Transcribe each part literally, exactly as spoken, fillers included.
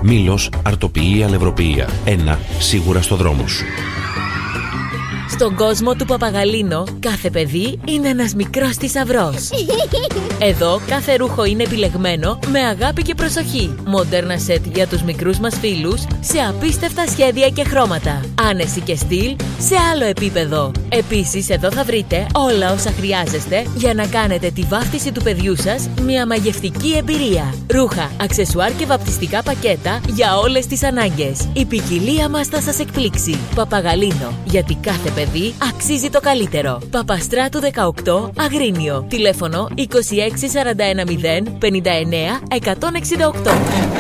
Μήλος, αρτοποιία, αλευροποιία. Ένα σίγουρα στο δρόμο σου. Στον κόσμο του Παπαγαλίνο, κάθε παιδί είναι ένας μικρός θησαυρός. Εδώ κάθε ρούχο είναι επιλεγμένο με αγάπη και προσοχή. Μοντέρνα σετ για τους μικρούς μας φίλους σε απίστευτα σχέδια και χρώματα. Άνεση και στυλ σε άλλο επίπεδο. Επίσης εδώ θα βρείτε όλα όσα χρειάζεστε για να κάνετε τη βάφτιση του παιδιού σας μια μαγευτική εμπειρία. Ρούχα, αξεσουάρ και βαπτιστικά πακέτα για όλες τις ανάγκες. Η ποικιλία μας θα σας εκπλήξει. Παπαγαλίνο, γιατί κάθε παιδί αξίζει το καλύτερο. Παπαστράτου δεκαοκτώ, Αγρίνιο. Τηλέφωνο είκοσι έξι σαράντα ένα μηδέν πενήντα εννέα εκατόν εξήντα οκτώ.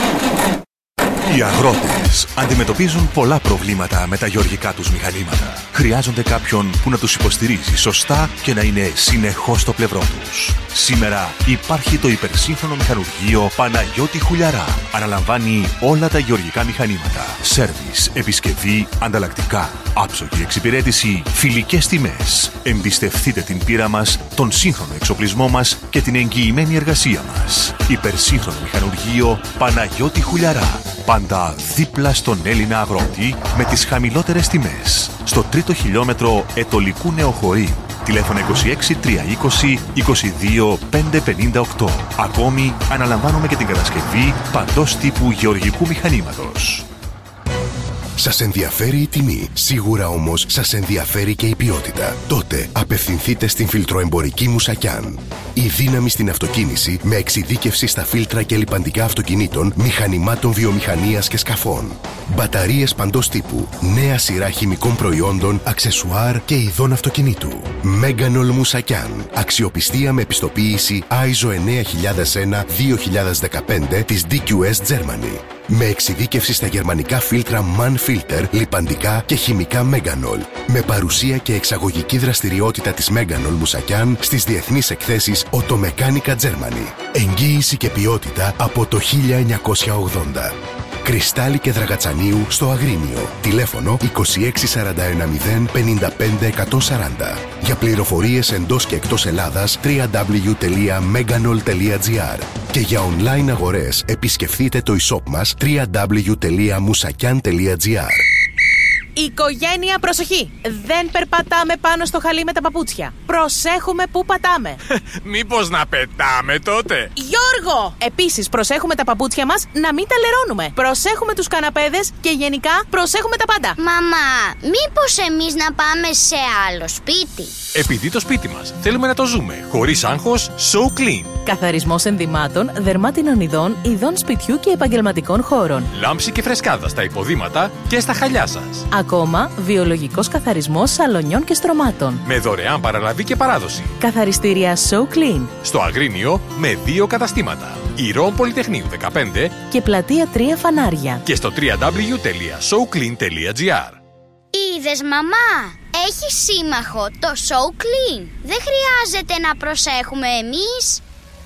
Οι αγρότες αντιμετωπίζουν πολλά προβλήματα με τα γεωργικά τους μηχανήματα. Χρειάζονται κάποιον που να τους υποστηρίζει σωστά και να είναι συνεχώς στο πλευρό τους. Σήμερα υπάρχει το υπερσύγχρονο μηχανουργείο Παναγιώτη Χουλιαρά. Αναλαμβάνει όλα τα γεωργικά μηχανήματα. Σέρβις, επισκευή, ανταλλακτικά, άψογη εξυπηρέτηση, φιλικές τιμές. Εμπιστευτείτε την πείρα μας, τον σύγχρονο εξοπλισμό μας και την εγγυημένη εργασία μας. Υπερσύγχρονο μηχανουργείο Παναγιώτη Χουλιαρά. Πάντα δίπλα στον Έλληνα αγρότη με τις χαμηλότερες τιμές. Στο τρίτο χιλιόμετρο Ετωλικού Νεοχωρίου. Τηλέφωνο είκοσι έξι τριακόσια είκοσι είκοσι δύο πεντακόσια πενήντα οκτώ. Ακόμη αναλαμβάνουμε και την κατασκευή παντός τύπου γεωργικού μηχανήματος. Σας ενδιαφέρει η τιμή, σίγουρα όμως σας ενδιαφέρει και η ποιότητα. Τότε απευθυνθείτε στην φιλτροεμπορική Μουσακιάν. Η δύναμη στην αυτοκίνηση με εξειδίκευση στα φίλτρα και λιπαντικά αυτοκινήτων, μηχανημάτων βιομηχανίας και σκαφών. Μπαταρίες παντός τύπου, νέα σειρά χημικών προϊόντων, αξεσουάρ και ειδών αυτοκινήτου. Μέγανολ Μουσακιάν. Αξιοπιστία με επιστοποίηση άι ες ο εννέα χιλιάδες ένα δύο χιλιάδες δεκαπέντε της ντι κιου ες Germany. Με εξειδίκευση στα γερμανικά φίλτρα MAN Filter, λιπαντικά και χημικά Μέγανολ. Με παρουσία και εξαγωγική δραστηριότητα της Μέγανολ Μουσακιάν στις διεθνείς εκθέσεις Automechanical Germany. Εγγύηση και ποιότητα από το χίλια εννιακόσια ογδόντα. Κρυστάλλι και Δραγατσανίου στο Αγρίνιο. Τηλέφωνο είκοσι έξι σαράντα ένα μηδέν πενήντα πέντε εκατόν σαράντα. Για πληροφορίες εντός και εκτός Ελλάδας double-u double-u double-u τελεία meganol τελεία τζι άρ. Και για online αγορές επισκεφτείτε το e-shop μας double-u double-u double-u τελεία musakian τελεία τζι άρ. Οικογένεια, προσοχή! Δεν περπατάμε πάνω στο χαλί με τα παπούτσια. Προσέχουμε πού πατάμε. Μήπως να πετάμε τότε? Γιώργο! Επίσης, προσέχουμε τα παπούτσια μας να μην τα λερώνουμε. Προσέχουμε τους καναπέδες και γενικά προσέχουμε τα πάντα. Μαμά, μήπως εμείς να πάμε σε άλλο σπίτι? Επειδή το σπίτι μας θέλουμε να το ζούμε χωρίς άγχος, So Clean. Καθαρισμός ενδυμάτων, δερμάτινων ειδών, ειδών σπιτιού και επαγγελματικών χώρων. Λάμψη και φρεσκάδα στα υποδήματα και στα χαλιά σας. Ακόμα, βιολογικός καθαρισμός σαλονιών και στρωμάτων. Με δωρεάν παραλαβή και παράδοση. Καθαριστήρια So Clean. Στο Αγρίνιο με δύο καταστήματα. Ηρών Πολυτεχνείου δεκαπέντε και Πλατεία τρία Φανάρια. Και στο double-u double-u double-u τελεία so clean τελεία τζι άρ. Είδες, μαμά, έχει σύμμαχο το So Clean. Δεν χρειάζεται να προσέχουμε εμείς.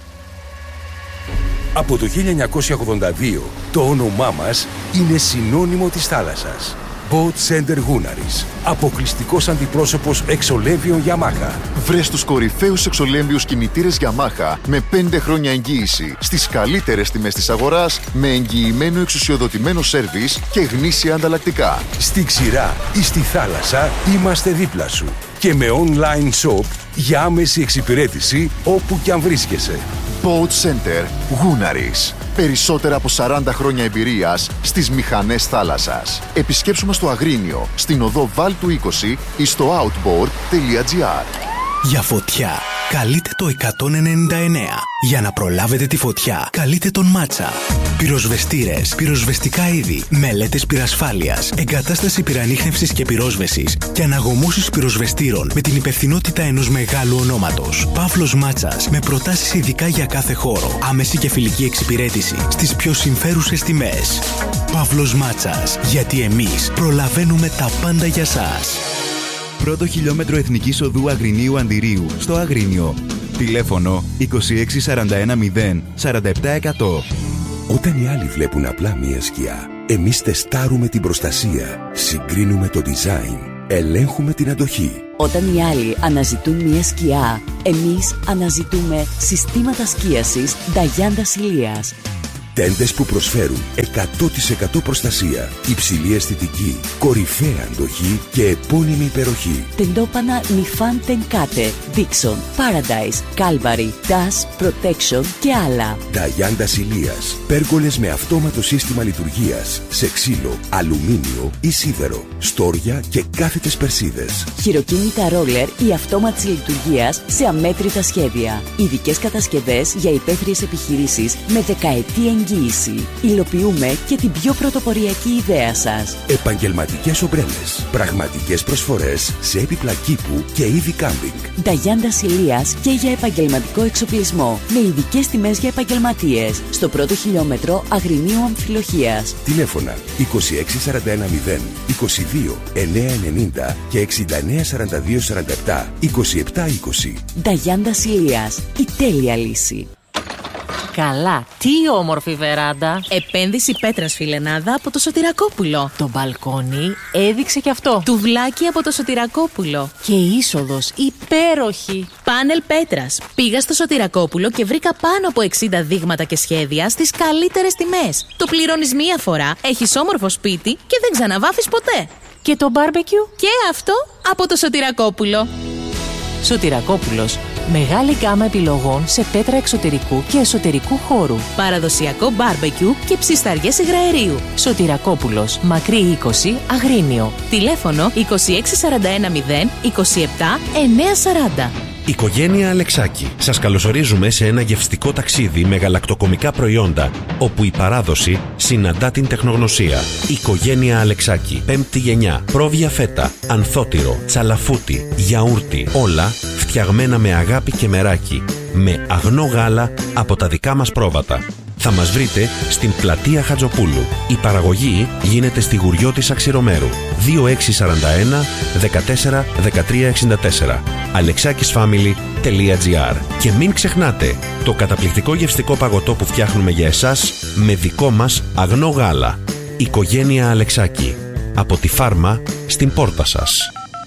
Από το χίλια εννιακόσια ογδόντα δύο το όνομά μας είναι συνώνυμο της θάλασσας. Boat Center Gunaris. Αποκλειστικός αντιπρόσωπος εξολέμβιων Yamaha. Βρες τους κορυφαίους εξολέμβιους κινητήρες Yamaha με πέντε χρόνια εγγύηση στις καλύτερες τιμές της αγοράς, με εγγυημένο εξουσιοδοτημένο σέρβις και γνήσια ανταλλακτικά. Στη ξηρά ή στη θάλασσα είμαστε δίπλα σου. Και με online shop για άμεση εξυπηρέτηση όπου κι αν βρίσκεσαι. Boat Center Gunaris. Περισσότερα από σαράντα χρόνια εμπειρίας στις μηχανές θάλασσας. Επισκέψου μας στο Αγρίνιο, στην οδό Βάλτου είκοσι ή στο outboard τελεία τζι άρ. Για φωτιά, καλείτε το εκατόν ενενήντα εννέα. Για να προλάβετε τη φωτιά, καλείτε τον Μάτσα. Πυροσβεστήρες, πυροσβεστικά είδη, μελέτες πυρασφάλειας, εγκατάσταση πυρανίχνευσης και πυρόσβεσης και αναγωμώσεις πυροσβεστήρων με την υπευθυνότητα ενός μεγάλου ονόματος. Παύλος Μάτσας, με προτάσεις ειδικά για κάθε χώρο, άμεση και φιλική εξυπηρέτηση στις πιο συμφέρουσες τιμές. Παύλος Μάτσας, γιατί εμείς προλαβαίνουμε τα πάντα για σας. Πρώτο χιλιόμετρο Εθνικής Οδού Αγρινίου Αντιρίου στο Αγρίνιο. Τηλέφωνο είκοσι έξι σαράντα ένα μηδέν σαράντα επτά εκατό. Όταν οι άλλοι βλέπουν απλά μία σκιά, εμείς τεστάρουμε την προστασία, συγκρίνουμε το design, ελέγχουμε την αντοχή. Όταν οι άλλοι αναζητούν μία σκιά, εμείς αναζητούμε συστήματα σκίασης Νταγιάντα Ηλίας. Τέντες που προσφέρουν εκατό τοις εκατό προστασία, υψηλή αισθητική, κορυφαία αντοχή και επώνυμη υπεροχή. Τεντόπανα Nifan Tenkate, Dixon, Paradise, Calvary, Dash, Protection και άλλα. Νταγιάντα Ηλίας. Πέργολες με αυτόματο σύστημα λειτουργίας σε ξύλο, αλουμίνιο ή σίδερο, στόρια και κάθετες περσίδες. Χειροκίνητα ρόλερ ή αυτόματης λειτουργίας σε αμέτρητα σχέδια. Ειδικές κατασκευές για υπαίθριες επιχειρήσεις με δεκαετή εγγύηση. Υλοποιούμε και την πιο πρωτοποριακή ιδέα σας. Επαγγελματικές ομπρέλες. Πραγματικές προσφορές σε έπιπλα κήπου και είδη κάμπινγκ. Νταγιάντα Ηλίας και για επαγγελματικό εξοπλισμό. Με ειδικές τιμές για επαγγελματίες. Στο πρώτο χιλιόμετρο Αγρινίου Αμφιλοχίας. Τηλέφωνα είκοσι έξι σαράντα ένα μηδέν είκοσι δύο εννιακόσια ενενήντα και εξήντα εννέα σαράντα δύο σαράντα επτά είκοσι επτά είκοσι. Νταγιάντα Ηλίας. Η τέλεια λύση. Καλά, τι όμορφη βεράντα. Επένδυση πέτρας φιλενάδα από το Σωτηρακόπουλο. Το μπαλκόνι έδειξε κι αυτό. Τουβλάκι από το Σωτηρακόπουλο. Και είσοδος υπέροχη. Πάνελ πέτρας. Πήγα στο Σωτηρακόπουλο και βρήκα πάνω από εξήντα δείγματα και σχέδια στις καλύτερες τιμές. Το πληρώνεις μία φορά, έχεις όμορφο σπίτι και δεν ξαναβάφεις ποτέ. Και το μπάρμπεκιου και αυτό από το Σωτηρακόπουλο. Σωτηρακόπουλος. Μεγάλη γκάμα επιλογών σε πέτρα εξωτερικού και εσωτερικού χώρου. Παραδοσιακό μπάρμπεκιου και ψισταριές υγραερίου. Σωτηρακόπουλος. Μακρύ είκοσι, Αγρίνιο. Τηλέφωνο είκοσι έξι σαράντα ένα μηδέν είκοσι επτά εννιακόσια σαράντα. Οικογένεια Αλεξάκη. Σας καλωσορίζουμε σε ένα γευστικό ταξίδι με γαλακτοκομικά προϊόντα, όπου η παράδοση συναντά την τεχνογνωσία. Οικογένεια Αλεξάκη. Πέμπτη γενιά. Πρόβια φέτα, ανθότυρο, τσαλαφούτι, γιαούρτι. Όλα φτιαγμένα με αγάπη και μεράκι. Με αγνό γάλα από τα δικά μας πρόβατα. Θα μας βρείτε στην πλατεία Χατζοπούλου. Η παραγωγή γίνεται στη Γουριό της Αξιρομέρου. δύο έξι σαράντα ένα δεκατέσσερα δεκατρία εξήντα τέσσερα. αλεξάκισφάμιλι τελεία τζι άρ. Και μην ξεχνάτε το καταπληκτικό γευστικό παγωτό που φτιάχνουμε για εσάς με δικό μας αγνό γάλα. Οικογένεια Αλεξάκη. Από τη φάρμα στην πόρτα σας.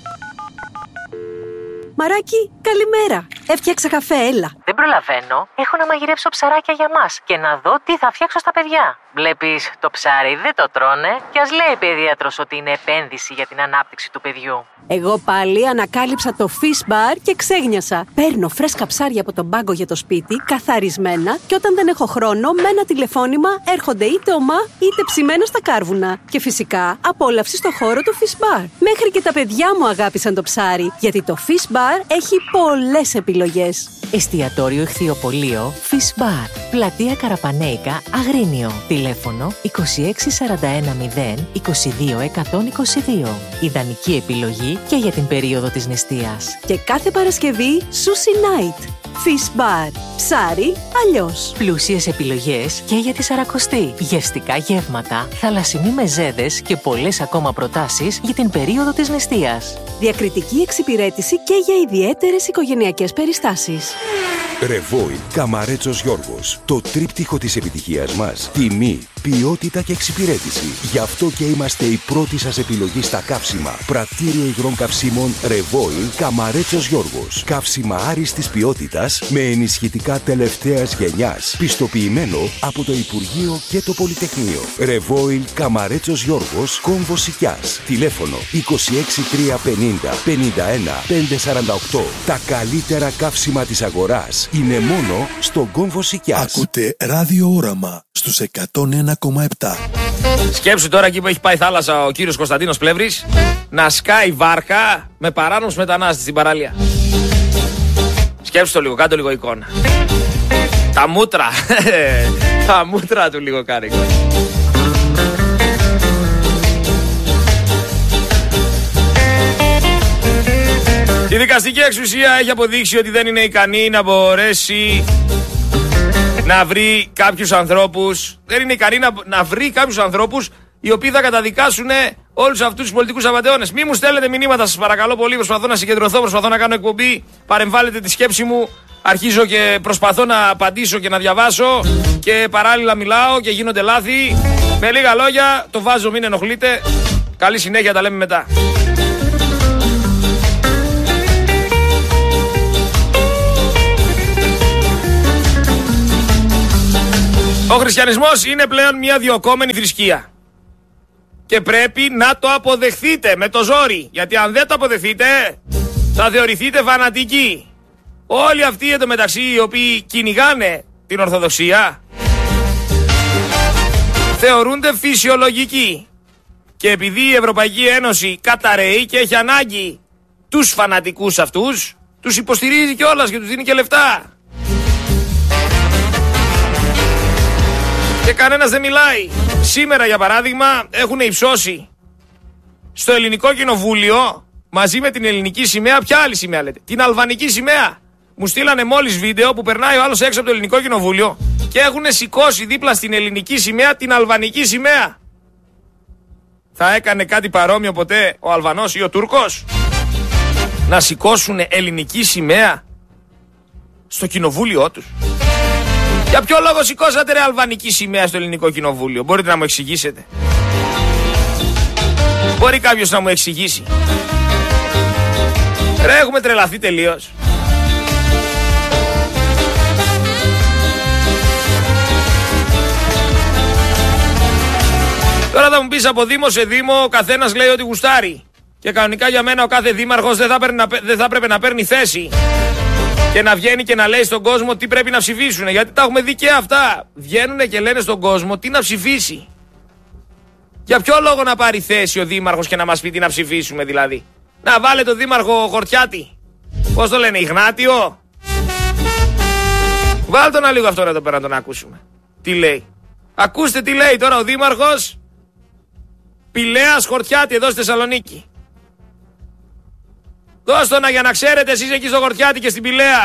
Μαράκι, καλημέρα. Έφτιαξα καφέ, έλα. Δεν προλαβαίνω. Έχω να μαγειρέψω ψαράκια για μας και να δω τι θα φτιάξω στα παιδιά. Βλέπεις, το ψάρι δεν το τρώνε και ας λέει η παιδίατρος ότι είναι επένδυση για την ανάπτυξη του παιδιού. Εγώ πάλι ανακάλυψα το Fish Bar και ξέγνιασα. Παίρνω φρέσκα ψάρια από τον πάγκο για το σπίτι, καθαρισμένα, και όταν δεν έχω χρόνο, με ένα τηλεφώνημα έρχονται είτε ομά είτε ψημένα στα κάρβουνα. Και φυσικά απόλαυση στο χώρο του Fish Bar. Μέχρι και τα παιδιά μου αγάπησαν το ψάρι, γιατί το Fish Bar έχει πολλές επιλογές. Εστιατόριο Ηχθειοπωλείο Fish Bar. Πλατεία Καραπανέικα, Αγρίνιο. Τηλέφωνο είκοσι έξι σαράντα ένα μηδέν είκοσι δύο εκατόν είκοσι δύο. Ιδανική επιλογή και για την περίοδο της νηστείας. Και κάθε Παρασκευή Sushi Night. Fish Bar. Ψάρι αλλιώς. Πλούσιες επιλογές και για τη Σαρακοστή. Γευστικά γεύματα, θαλασσινοί μεζέδες και πολλές ακόμα προτάσεις για την περίοδο της νηστείας. Διακριτική εξυπηρέτηση και για ιδιαίτερες οικογενειακές περιστάσεις. Ρεβόιλ Καμαρέτσος Γιώργος. Το τρίπτυχο της επιτυχίας μας. Τιμή, ποιότητα και εξυπηρέτηση. Γι' αυτό και είμαστε η πρώτη σας επιλογή στα καύσιμα. Πρατήριο υγρών καυσίμων Ρεβόιλ Καμαρέτσος Γιώργος. Καύσιμα άριστης ποιότητας με ενισχυτικά τελευταίας γενιάς. Πιστοποιημένο από το Υπουργείο και το Πολυτεχνείο. Ρεβόιλ Καμαρέτσος Γιώργος, Κόμβο Σικιάς. Τηλέφωνο είκοσι έξι τριακόσια πενήντα πενήντα ένα πεντακόσια σαράντα οκτώ. Τα καλύτερα καύσιμα της αγοράς είναι μόνο στο Κόμβο Σικιάς. Ακούτε Ράδιο Όραμα στους εκατόν ένα κόμμα επτά. Σκέψου τώρα εκεί που έχει πάει θάλασσα ο κύριος Κωνσταντίνος Πλεύρης να σκάει βάρκα με παράνομους μετανάστες στην παραλία. Σκέψου το λίγο, κάτω λίγο εικόνα. Τα μούτρα, τα μούτρα του λίγο κάνει εικόνα. Η δικαστική εξουσία έχει αποδείξει ότι δεν είναι ικανή να μπορέσει να βρει κάποιους ανθρώπους, δεν είναι ικανή να, να βρει κάποιους ανθρώπους οι οποίοι θα καταδικάσουν όλους αυτούς τους πολιτικούς απατεώνες. Μη μου στέλνετε μηνύματα, σας παρακαλώ πολύ. Προσπαθώ να συγκεντρωθώ, προσπαθώ να κάνω εκπομπή. Παρεμβάλλετε τη σκέψη μου. Αρχίζω και προσπαθώ να απαντήσω και να διαβάσω. Και παράλληλα μιλάω και γίνονται λάθη. Με λίγα λόγια, το βάζω, μην ενοχλείτε. Καλή συνέχεια, τα λέμε μετά. Ο χριστιανισμός είναι πλέον μια διωκόμενη θρησκεία. Και πρέπει να το αποδεχθείτε με το ζόρι. Γιατί αν δεν το αποδεχθείτε, θα θεωρηθείτε φανατικοί. Όλοι αυτοί εντωμεταξύ οι οποίοι κυνηγάνε την Ορθοδοξία θεωρούνται φυσιολογικοί. Και επειδή η Ευρωπαϊκή Ένωση καταραίει και έχει ανάγκη τους φανατικούς αυτούς, τους υποστηρίζει κιόλας και τους δίνει και λεφτά. Και κανένας δεν μιλάει. Σήμερα για παράδειγμα έχουν υψώσει στο ελληνικό κοινοβούλιο μαζί με την ελληνική σημαία. Ποια άλλη σημαία λέτε? Την αλβανική σημαία. Μου στείλανε μόλις βίντεο που περνάει ο άλλος έξω από το ελληνικό κοινοβούλιο και έχουν σηκώσει δίπλα στην ελληνική σημαία την αλβανική σημαία. Θα έκανε κάτι παρόμοιο ποτέ ο Αλβανός ή ο Τούρκος? Να σηκώσουν ελληνική σημαία στο κοινοβούλιο τους? Για ποιο λόγο σηκώσατε ρε αλβανική σημαία στο ελληνικό κοινοβούλιο? Μπορείτε να μου εξηγήσετε? Μπορεί κάποιος να μου εξηγήσει? Ρε, έχουμε τρελαθεί τελείως. Τώρα θα μου πεις από δήμο σε δήμο ο καθένας λέει ότι γουστάρει. Και κανονικά για μένα ο κάθε δήμαρχος δεν θα, να, δεν θα έπρεπε να παίρνει θέση και να βγαίνει και να λέει στον κόσμο τι πρέπει να ψηφίσουν. Γιατί τα έχουμε δει και αυτά. Βγαίνουνε και λένε στον κόσμο τι να ψηφίσει. Για ποιο λόγο να πάρει θέση ο δήμαρχος και να μας πει τι να ψηφίσουμε δηλαδή? Να βάλε τον δήμαρχο Χορτιάτη. Πώς το λένε, Ιγνάτιο? Βάλτε τον λίγο αυτόν εδώ πέρα να τον ακούσουμε. Τι λέει? Ακούστε τι λέει τώρα ο δήμαρχος Πηλέας Χορτιάτη εδώ στη Θεσσαλονίκη. Δώσ' το να για να ξέρετε εσείς εκεί στο Χορτιάτη και στην Πηλαία.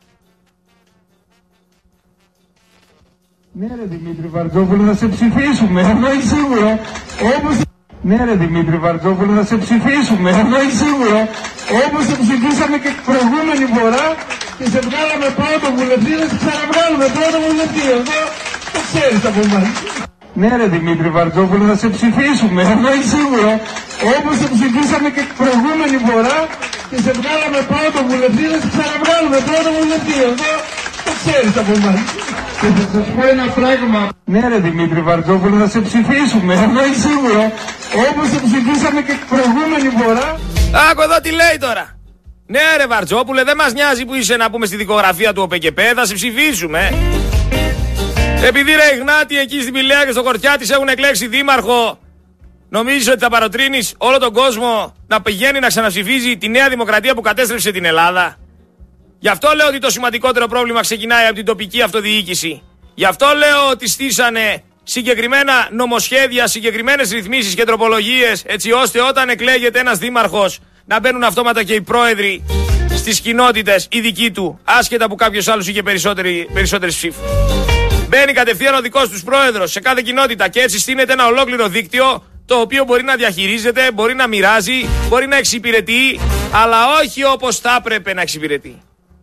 Ναι ρε Δημήτρη Βαρτζόπουλο, θα σε ψηφίσουμε, εννοεί σίγουρα. Όπως... Ναι ρε Δημήτρη Βαρτζόπουλο, θα σε ψηφίσουμε, εννοεί σίγουρα. Όπως σε ψηφίσαμε και προηγούμενη φορά και σε βγάλαμε πρώτο βουλευτή, θα σε ξαναβγάλουμε πρώτο βουλευτή. Εδώ το ξέρεις από εμάς. Ναι ρε Δημήτρη Βαρτζόπουλο, θα σε ψηφίσουμε, εννοεί σίγουρα. Όπως σε ψηφίσαμε και προηγούμενη φορά και σε βγάλαμε πρώτο βουλευτή, θα σε ξαναβγάλουμε πρώτο βουλευτή. Εδώ το ξέρεις από εμάς. Και θα σας πω ένα πράγμα. Ναι ρε Δημήτρη Βαρτζόπουλο, θα σε ψηφίσουμε, εννοεί σίγουρα. Όπως σε ψηφίσαμε και προηγούμενη φορά. Άκου εδώ τι λέει τώρα. Ναι ρε Βαρτζόπουλε, δεν μας νοιάζει που είσαι να πούμε στη δικογραφία του ΟΠΕΚΕΠΕ, θα σε ψηφίσουμε. Επειδή ρε Ιγνάτη εκεί στην Πηλαία και στο Χορτιάτη έχουν εκλέξει δήμαρχο, νομίζεις ότι θα παροτρύνεις όλο τον κόσμο να πηγαίνει να ξαναψηφίζει τη Νέα Δημοκρατία που κατέστρεψε την Ελλάδα? Γι' αυτό λέω ότι το σημαντικότερο πρόβλημα ξεκινάει από την τοπική αυτοδιοίκηση. Γι' αυτό λέω ότι στήσανε συγκεκριμένα νομοσχέδια, συγκεκριμένες ρυθμίσεις και τροπολογίες, έτσι ώστε όταν εκλέγεται ένας δήμαρχος να μπαίνουν αυτόματα και οι πρόεδροι στις κοινότητες, οι δικοί του, άσχετα που κάποιος άλλος είχε περισσότερες ψήφους. Μπαίνει κατευθείαν ο δικός τους πρόεδρος σε κάθε κοινότητα και έτσι στείνεται ένα ολόκληρο δίκτυο το οποίο μπορεί να διαχειρίζεται, μπορεί να μοιράζει, μπορεί να εξυπηρετεί, αλλά όχι όπως θα έπρεπε να εξυπηρετεί.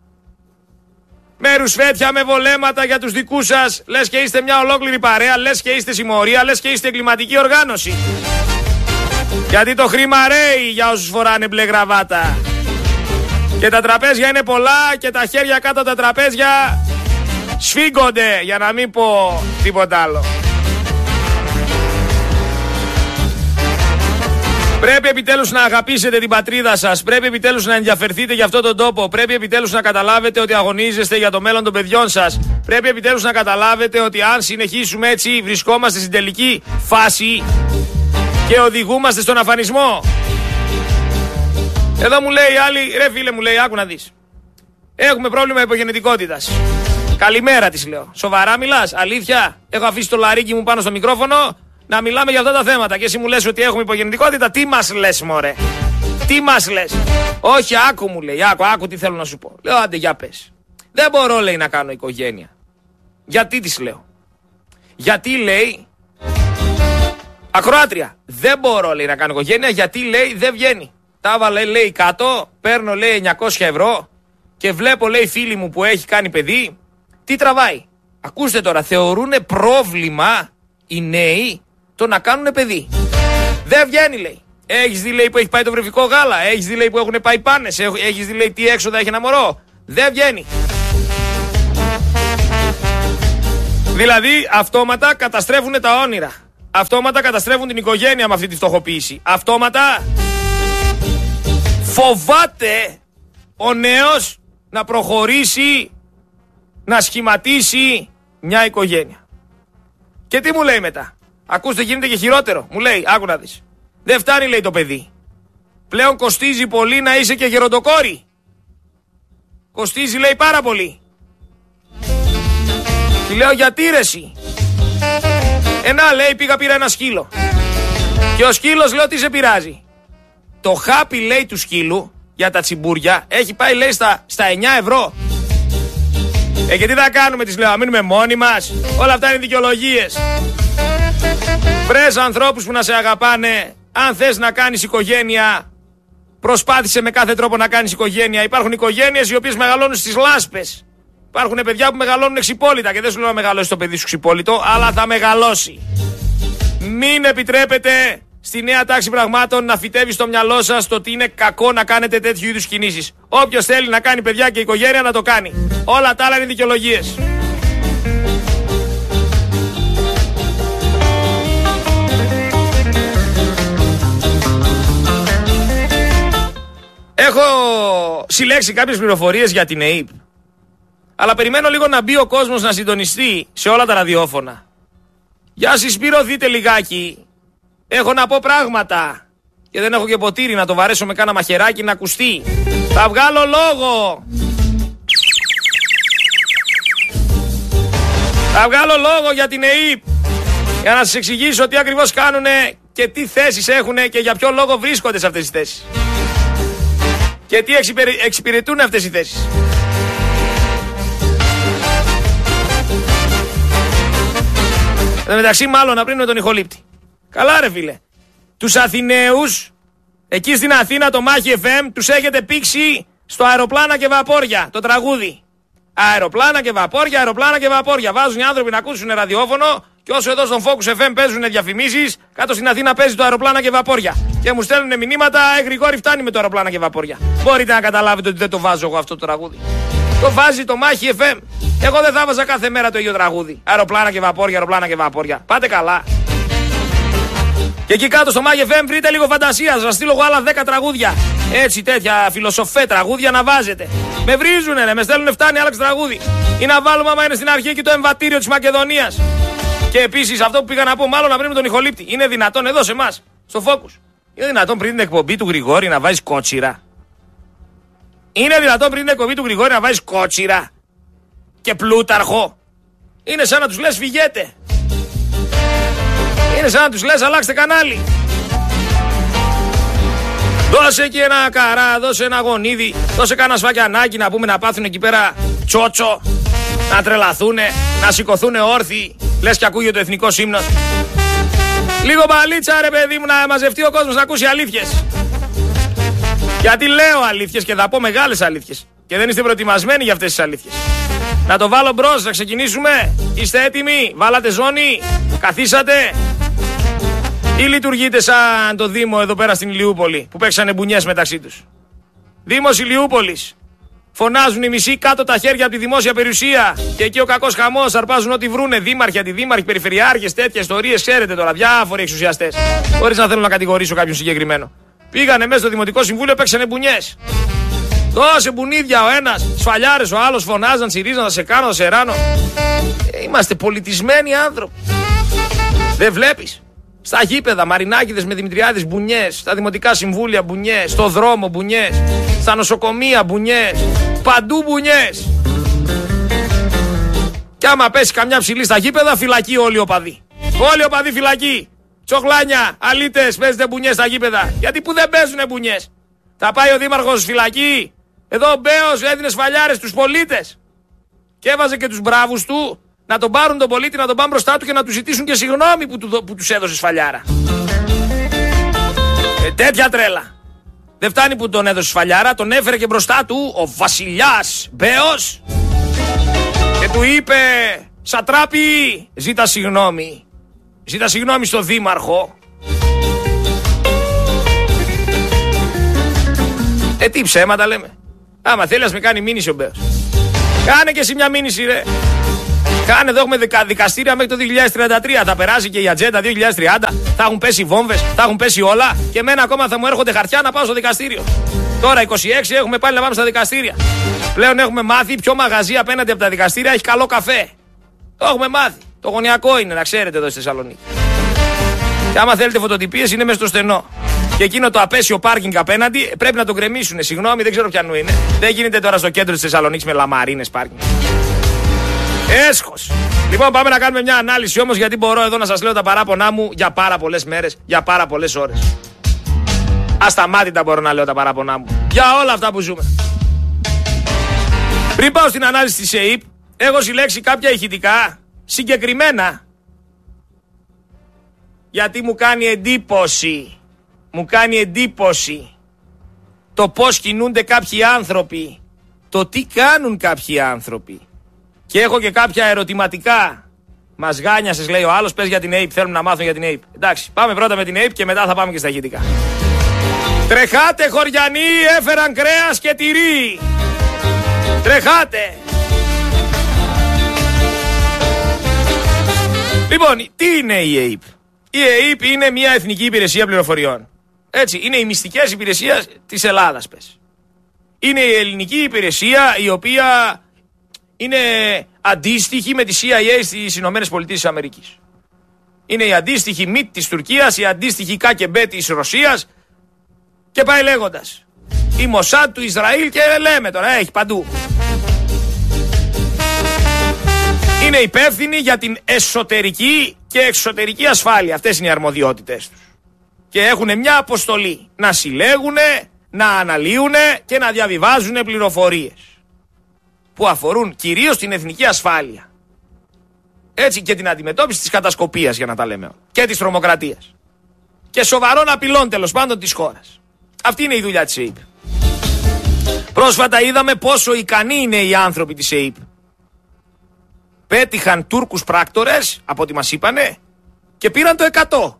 Με ρουσφέτια, με βολέματα για τους δικούς σας, λες και είστε μια ολόκληρη παρέα, λες και είστε συμμορία, λες και είστε εγκληματική οργάνωση. Γιατί το χρήμα ρέει για όσους φοράνε μπλε γραβάτα. Και τα τραπέζια είναι πολλά και τα χέρια κάτω από τα τραπέζια σφίγγονται, για να μην πω τίποτα άλλο. Πρέπει επιτέλους να αγαπήσετε την πατρίδα σας, πρέπει επιτέλους να ενδιαφερθείτε για αυτόν τον τόπο, πρέπει επιτέλους να καταλάβετε ότι αγωνίζεστε για το μέλλον των παιδιών σας, πρέπει επιτέλους να καταλάβετε ότι αν συνεχίσουμε έτσι βρισκόμαστε στην τελική φάση και οδηγούμαστε στον αφανισμό. Εδώ μου λέει άλλη, ρε φίλε μου λέει, άκου να δεις. Έχουμε πρόβλημα υπογεννητικότητας. Καλημέρα της λέω. Σοβαρά μιλάς, αλήθεια? Έχω αφήσει το λαρίκι μου πάνω στο μικρόφωνο να μιλάμε για αυτά τα θέματα και εσύ μου λες ότι έχουμε υπογεννητικότητα. Τι μας λες μωρέ? Τι μας λες? Όχι, άκου μου λέει, άκου, άκου τι θέλω να σου πω. Λέω άντε για πες. Δεν μπορώ λέει να κάνω οικογένεια. Γιατί της λέω? Γιατί λέει, ακροάτρια, δεν μπορώ λέει να κάνω οικογένεια γιατί λέει δεν βγαίνει. Τα βάλε λέει κάτω, παίρνω λέει εννιακόσια ευρώ και βλέπω λέει φίλη μου που έχει κάνει παιδί. Τι τραβάει? Ακούστε τώρα, θεωρούν πρόβλημα οι νέοι το να κάνουν παιδί. Δεν βγαίνει λέει. Έχεις δει λέει που έχει πάει το βρεφικό γάλα? Έχεις δει λέει που έχουν πάει πάνες? Έχεις δει λέει τι έξοδα έχει ένα μωρό? Δεν βγαίνει. Δηλαδή, αυτόματα καταστρέφουν τα όνειρα. Αυτόματα καταστρέφουν την οικογένεια με αυτή τη φτωχοποίηση. Αυτόματα φοβάται ο νέος να προχωρήσει, να σχηματίσει μια οικογένεια. Και τι μου λέει μετά? Ακούστε, γίνεται και χειρότερο. Μου λέει, άκου να δεις. Δεν φτάνει, λέει, το παιδί. Πλέον κοστίζει πολύ να είσαι και γεροντοκόρη. Κοστίζει, λέει, πάρα πολύ. Τη λέω, γιατί ρε εσύ? Ενά, λέει, πήγα πήρα ένα σκύλο. Και ο σκύλος, λέω, τι σε πειράζει? Το χάπι, λέει, του σκύλου για τα τσιμπούρια έχει πάει, λέει, στα, στα εννιά ευρώ. Ε, και τι θα κάνουμε, της λέω, να μείνουμε μόνοι μας? Όλα αυτά είναι δικαιολογίες. Βρες ανθρώπους που να σε αγαπάνε. Αν θες να κάνεις οικογένεια, προσπάθησε με κάθε τρόπο να κάνεις οικογένεια. Υπάρχουν οικογένειες οι οποίες μεγαλώνουν στις λάσπες. Υπάρχουν παιδιά που μεγαλώνουν εξυπόλυτα και δεν σου λέω να μεγαλώσει το παιδί σου εξυπόλυτο, αλλά θα μεγαλώσει. Μην επιτρέπετε στη νέα τάξη πραγμάτων να φυτεύει στο μυαλό σας το ότι είναι κακό να κάνετε τέτοιου είδους κινήσεις. Όποιος θέλει να κάνει παιδιά και οικογένεια να το κάνει. Όλα τα άλλα είναι δικαιολογίες. Έχω συλλέξει κάποιες πληροφορίες για την ΕΥΠ. Αλλά περιμένω λίγο να μπει ο κόσμος να συντονιστεί σε όλα τα ραδιόφωνα. Γεια σας Σπύρο, δείτε λιγάκι. Έχω να πω πράγματα. Και δεν έχω και ποτήρι να το βαρέσω με κάνα μαχαιράκι να ακουστεί. Θα βγάλω λόγο. Θα βγάλω λόγο για την ΕΥΠ. Για να σας εξηγήσω τι ακριβώς κάνουνε και τι θέσεις έχουνε και για ποιο λόγο βρίσκονται σε αυτές τις θέσεις. Και τι εξυπηρετούν αυτές οι θέσεις. Εν τω μεταξύ, μάλλον να πρίνουμε τον ηχολήπτη. Καλά, ρε φίλε. Τους Αθηναίους, εκεί στην Αθήνα, το Μάχη εφ εμ, τους έχετε πήξει στο αεροπλάνα και βαπόρια. Το τραγούδι. Αεροπλάνα και βαπόρια, αεροπλάνα και βαπόρια. Βάζουν οι άνθρωποι να ακούσουν ραδιόφωνο και όσο εδώ στον Focus εφ εμ παίζουν διαφημίσεις, κάτω στην Αθήνα παίζει το αεροπλάνα και βαπόρια. Και μου στέλνουν μηνύματα, ε, Γρηγόρη, φτάνει με το αεροπλάνα και βαπόρια. Μπορείτε να καταλάβετε ότι δεν το βάζω εγώ αυτό το τραγούδι. Το βάζει το Μάχη εφ εμ. Εγώ δεν θα βάζα κάθε μέρα το ίδιο τραγούδι. Αεροπλάνα και βαπόρια, αεροπλάνα και βαπόρια. Πάτε καλά. Και εκεί κάτω στο Μάχη εφ εμ βρείτε λίγο φαντασία. Σας στείλω εγώ άλλα δέκα τραγούδια. Έτσι τέτοια φιλοσοφέ τραγούδια να βάζετε. Με βρίζουνε, ρε, με στέλνουνε φτάνει, άλλαξε τραγούδι. Ή να βάλουμε άμα είναι στην αρχή εκεί το εμβατήριο της Μακεδονίας. Και επίσης αυτό που πήγα να πω, μάλλον να βρούμε τον ηχολήπτη. Είναι δυνατόν εδώ σε εμάς, στο Focus. Είναι δυνατόν πριν την εκπομπή του Γρηγόρη να βάζεις κότσιρα? Είναι δυνατόν πριν την εκπομπή του Γρηγόρη να βάζεις κότσιρα και Πλούταρχο? Είναι σαν να τους λες φυγέτε. Είναι σαν να τους λες αλλάξτε κανάλι. Δώσε εκεί ένα καρά, δώσε ένα γονίδι, δώσε κάνα σφακιανάκι να πούμε να πάθουν εκεί πέρα τσότσο, να τρελαθούνε, να σηκωθούνε όρθιοι, λες και ακούγεται το εθνικό ύμνος. Λίγο μπαλίτσα ρε παιδί μου, να μαζευτεί ο κόσμος να ακούσει αλήθειες. Γιατί λέω αλήθειες και θα πω μεγάλες αλήθειες. Και δεν είστε προετοιμασμένοι για αυτές τις αλήθειες. Να το βάλω μπρος, να ξεκινήσουμε. Είστε έτοιμοι, βάλατε ζώνη, καθίσατε. Ή λειτουργείτε σαν το Δήμο εδώ πέρα στην Ηλιούπολη που παίξανε μπουνιές μεταξύ τους? Δήμος Ηλιούπολης. Φωνάζουν οι μισοί κάτω τα χέρια από τη δημόσια περιουσία. Και εκεί ο κακός χαμός, αρπάζουν ό,τι βρούνε. Δήμαρχοι, αντιδήμαρχοι, περιφερειάρχες, τέτοιες ιστορίες, ξέρετε τώρα, διάφοροι εξουσιαστές. Χωρίς να θέλω να κατηγορήσω κάποιον συγκεκριμένο. Πήγανε μέσα στο Δημοτικό Συμβούλιο, παίξανε μπουνιές. Δώσε μπουνίδια ο ένας, σφαλιάρες ο άλλος, φωνάζαν, τσιρίζαν, θα σε κάνω, θα σε ράνω. Ε, είμαστε πολιτισμένοι άνθρωποι. Δεν βλέπεις? Στα γήπεδα, Μαρινάκηδες με Δημητριάδης μπουνιές, στα Δημοτικά Συμβούλια μπουνιές, στο δρόμο μπουνιές, στα νοσοκομεία μπουνιές, παντού μπουνιές. Κι άμα πέσει καμιά ψηλή στα γήπεδα, φυλακή όλοι οι οπαδοί. Όλοι οι οπαδοί φυλακή. Τσοχλάνια, αλήτες, παίζετε μπουνιές στα γήπεδα. Γιατί που δεν παίζουνε μπουνιές? Θα πάει ο δήμαρχος φυλακή. Εδώ ο Μπέος έδινε σφαλιάρες στους πολίτες. Και έβαζε και τους μπράβους του να τον πάρουν τον πολίτη, να τον πάνε μπροστά του και να του ζητήσουν και συγγνώμη που, του, που τους έδωσε σφαλιάρα. Ε, τέτοια τρέλα. Δεν φτάνει που τον έδωσε σφαλιάρα, τον έφερε και μπροστά του ο βασιλιάς Μπέος και του είπε, Σατράπη, ζήτα συγγνώμη. Ζήτα συγγνώμη στο δήμαρχο. Ε, τι ψέματα λέμε. Άμα θέλει ας με κάνει μήνυση ο Μπέος. Κάνε και εσύ μια μήνυση ρε. Κάνε εδώ έχουμε δικα, δικαστήρια μέχρι το δύο χιλιάδες τριάντα τρία. Θα περάσει και η ατζέντα δύο χιλιάδες τριάντα. Θα έχουν πέσει βόμβες, θα έχουν πέσει όλα. Και εμένα ακόμα θα μου έρχονται χαρτιά να πάω στο δικαστήριο. Τώρα είκοσι έξι έχουμε πάλι να πάμε στα δικαστήρια. Πλέον έχουμε μάθει ποιο μαγαζί απέναντι από τα δικαστήρια έχει καλό καφέ. Το έχουμε μάθει. Το γωνιακό είναι, να ξέρετε, εδώ στη Θεσσαλονίκη. Και άμα θέλετε φωτοτυπίες είναι μέσα στο στενό. Και εκείνο το απέσιο πάρκινγκ απέναντι πρέπει να το γκρεμίσουνε. Συγγνώμη, δεν ξέρω ποιανού είναι. Δεν γίνεται τώρα στο κέντρο της Θεσσαλονίκης με λαμαρίνες πάρκινγκ. Έσχος. Λοιπόν, πάμε να κάνουμε μια ανάλυση όμως, γιατί μπορώ εδώ να σας λέω τα παράπονά μου για πάρα πολλές μέρες, για πάρα πολλές ώρες. Ασταμάτητα μπορώ να λέω τα παράπονά μου για όλα αυτά που ζούμε. Πριν πάω στην ανάλυση της ΕΥΠ, έχω συλλέξει κάποια ηχητικά συγκεκριμένα. Γιατί μου κάνει εντύπωση, μου κάνει εντύπωση το πώς κινούνται κάποιοι άνθρωποι, το τι κάνουν κάποιοι άνθρωποι. Και έχω και κάποια ερωτηματικά. Μας γάνιασες, λέει ο άλλος, πες για την ΕΥΠ, θέλουμε να μάθουμε για την ΕΥΠ. Εντάξει, πάμε πρώτα με την ΕΥΠ και μετά θα πάμε και στα ηχητικά. Τρεχάτε χωριανοί, έφεραν κρέας και τυρί. Τρεχάτε. Λοιπόν, τι είναι η ΕΥΠ? Η ΕΥΠ είναι μια εθνική υπηρεσία πληροφοριών. Έτσι, είναι οι μυστικές υπηρεσίες της Ελλάδας, πες. Είναι η ελληνική υπηρεσία η οποία είναι αντίστοιχη με τη σι άι έι στις Ηνωμένες Πολιτείες της Αμερικής. Είναι η αντίστοιχη ΜΙΤ της Τουρκίας, η αντίστοιχη ΚΑΚΕΜΠΕ της Ρωσίας και πάει λέγοντας. Η Μοσάντ του Ισραήλ και λέμε τώρα, έχει παντού. Είναι υπεύθυνοι για την εσωτερική και εξωτερική ασφάλεια. Αυτές είναι οι αρμοδιότητες τους. Και έχουν μια αποστολή να συλλέγουν, να αναλύουν και να διαβιβάζουν πληροφορίες που αφορούν κυρίως την εθνική ασφάλεια. Έτσι, και την αντιμετώπιση της κατασκοπίας, για να τα λέμε, και της τρομοκρατίας. Και σοβαρών απειλών, τέλος πάντων, της χώρας. Αυτή είναι η δουλειά της ΕΥΠ. Πρόσφατα είδαμε πόσο ικανοί είναι οι άνθρωποι της ΕΥΠ. Πέτυχαν Τούρκους πράκτορες, από ό,τι μας είπανε, και πήραν το εκατό.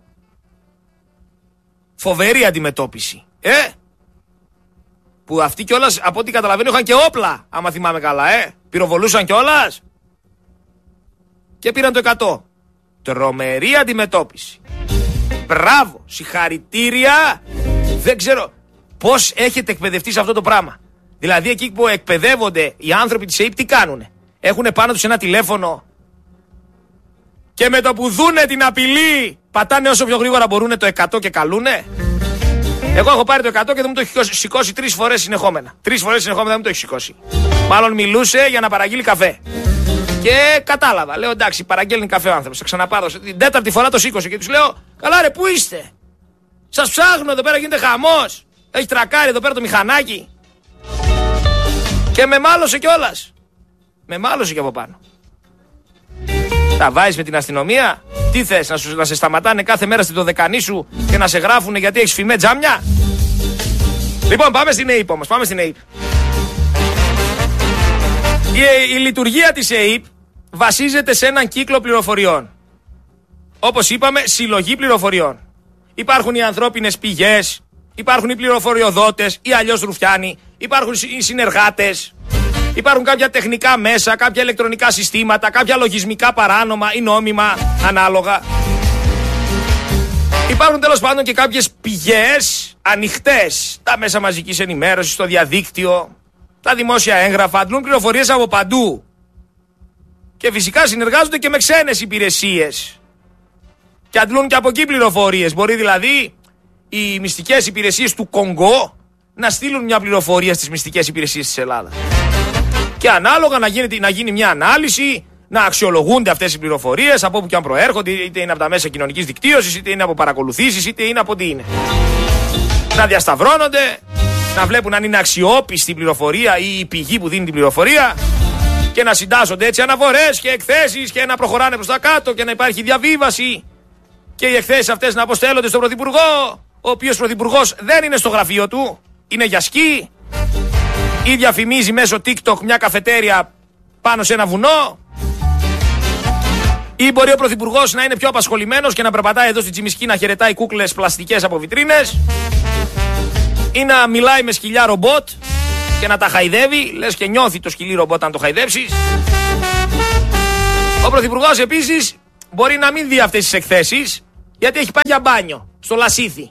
Φοβερή αντιμετώπιση. Ε! Που αυτοί κιόλας, από ό,τι καταλαβαίνω, είχαν και όπλα, άμα θυμάμαι καλά, ε! Πυροβολούσαν κιόλας. Και πήραν το εκατό. Τρομερή αντιμετώπιση. Μπράβο, συγχαρητήρια. Δεν ξέρω πώς έχετε εκπαιδευτεί σε αυτό το πράγμα. Δηλαδή εκεί που εκπαιδεύονται οι άνθρωποι της ΕΥΠ, τι κάνουνε? Έχουνε πάνω τους ένα τηλέφωνο και με το που δούνε την απειλή πατάνε όσο πιο γρήγορα μπορούνε το εκατό και καλούνε. Εγώ έχω πάρει το εκατό και δεν μου το έχει σηκώσει τρεις φορές συνεχόμενα. Τρεις φορές συνεχόμενα δεν μου το έχει σηκώσει. Μάλλον μιλούσε για να παραγγείλει καφέ. Και κατάλαβα. Λέω εντάξει, παραγγέλνει καφέ ο άνθρωπος. Θα ξαναπάρω. Την τέταρτη φορά το σήκωσε και τους λέω καλά ρε, πού είστε? Σας ψάχνω, εδώ πέρα γίνεται χαμός. Έχει τρακάρει εδώ πέρα το μηχανάκι. Και με μάλωσε κιόλας. Με μάλωσε και από πάνω. Τα βάζεις με την αστυνομία? Τι θες, να, σου, να σε σταματάνε κάθε μέρα στην δωδεκανή σου και να σε γράφουνε γιατί έχεις φημέ τζάμια? Λοιπόν, πάμε στην ΕΥΠ όμως. Πάμε στην ΕΥΠ. Η, η λειτουργία της ΕΥΠ βασίζεται σε έναν κύκλο πληροφοριών. Όπως είπαμε, συλλογή πληροφοριών. Υπάρχουν οι ανθρώπινες πηγές, υπάρχουν οι πληροφοριοδότες ή αλλιώς ρουφιάνοι, υπάρχουν οι συνεργάτες, υπάρχουν κάποια τεχνικά μέσα, κάποια ηλεκτρονικά συστήματα, κάποια λογισμικά παράνομα ή νόμιμα ανάλογα. Υπάρχουν τέλος πάντων και κάποιες πηγές ανοιχτές, τα μέσα μαζικής ενημέρωσης, το διαδίκτυο, τα δημόσια έγγραφα, αντλούν πληροφορίες από παντού. Και φυσικά συνεργάζονται και με ξένες υπηρεσίες. Και αντλούν και από εκεί πληροφορίες. Μπορεί δηλαδή οι μυστικές υπηρεσίες του Κονγκό να στείλουν μια πληροφορία στις μυστικές υπηρεσίες της Ελλάδας. Και ανάλογα να γίνει, να γίνει μια ανάλυση, να αξιολογούνται αυτές οι πληροφορίες από όπου και αν προέρχονται, είτε είναι από τα μέσα κοινωνικής δικτύωσης, είτε είναι από παρακολουθήσεις, είτε είναι από τι είναι. Να διασταυρώνονται, να βλέπουν αν είναι αξιόπιστη η πληροφορία ή η πηγή που δίνει την πληροφορία και να συντάσσονται έτσι αναφορές και εκθέσεις και να προχωράνε προς τα κάτω και να υπάρχει διαβίβαση. Και οι εκθέσεις αυτές να αποστέλλονται στον Πρωθυπουργό, ο οποίος Πρωθυπουργός δεν είναι στο γραφείο του, είναι για σκι ή διαφημίζει μέσω TikTok μια καφετέρια πάνω σε ένα βουνό, ή μπορεί ο Πρωθυπουργός να είναι πιο απασχολημένος και να περπατάει εδώ στη Τσιμισκή να χαιρετάει κούκλες πλαστικές από βιτρίνες, ή να μιλάει με σκυλιά ρομπότ και να τα χαϊδεύει, λες και νιώθει το σκυλί ρομπότ αν το χαϊδέψεις. Ο Πρωθυπουργός επίσης μπορεί να μην δει αυτές τις εκθέσεις, γιατί έχει πάει για μπάνιο στο Λασίθι.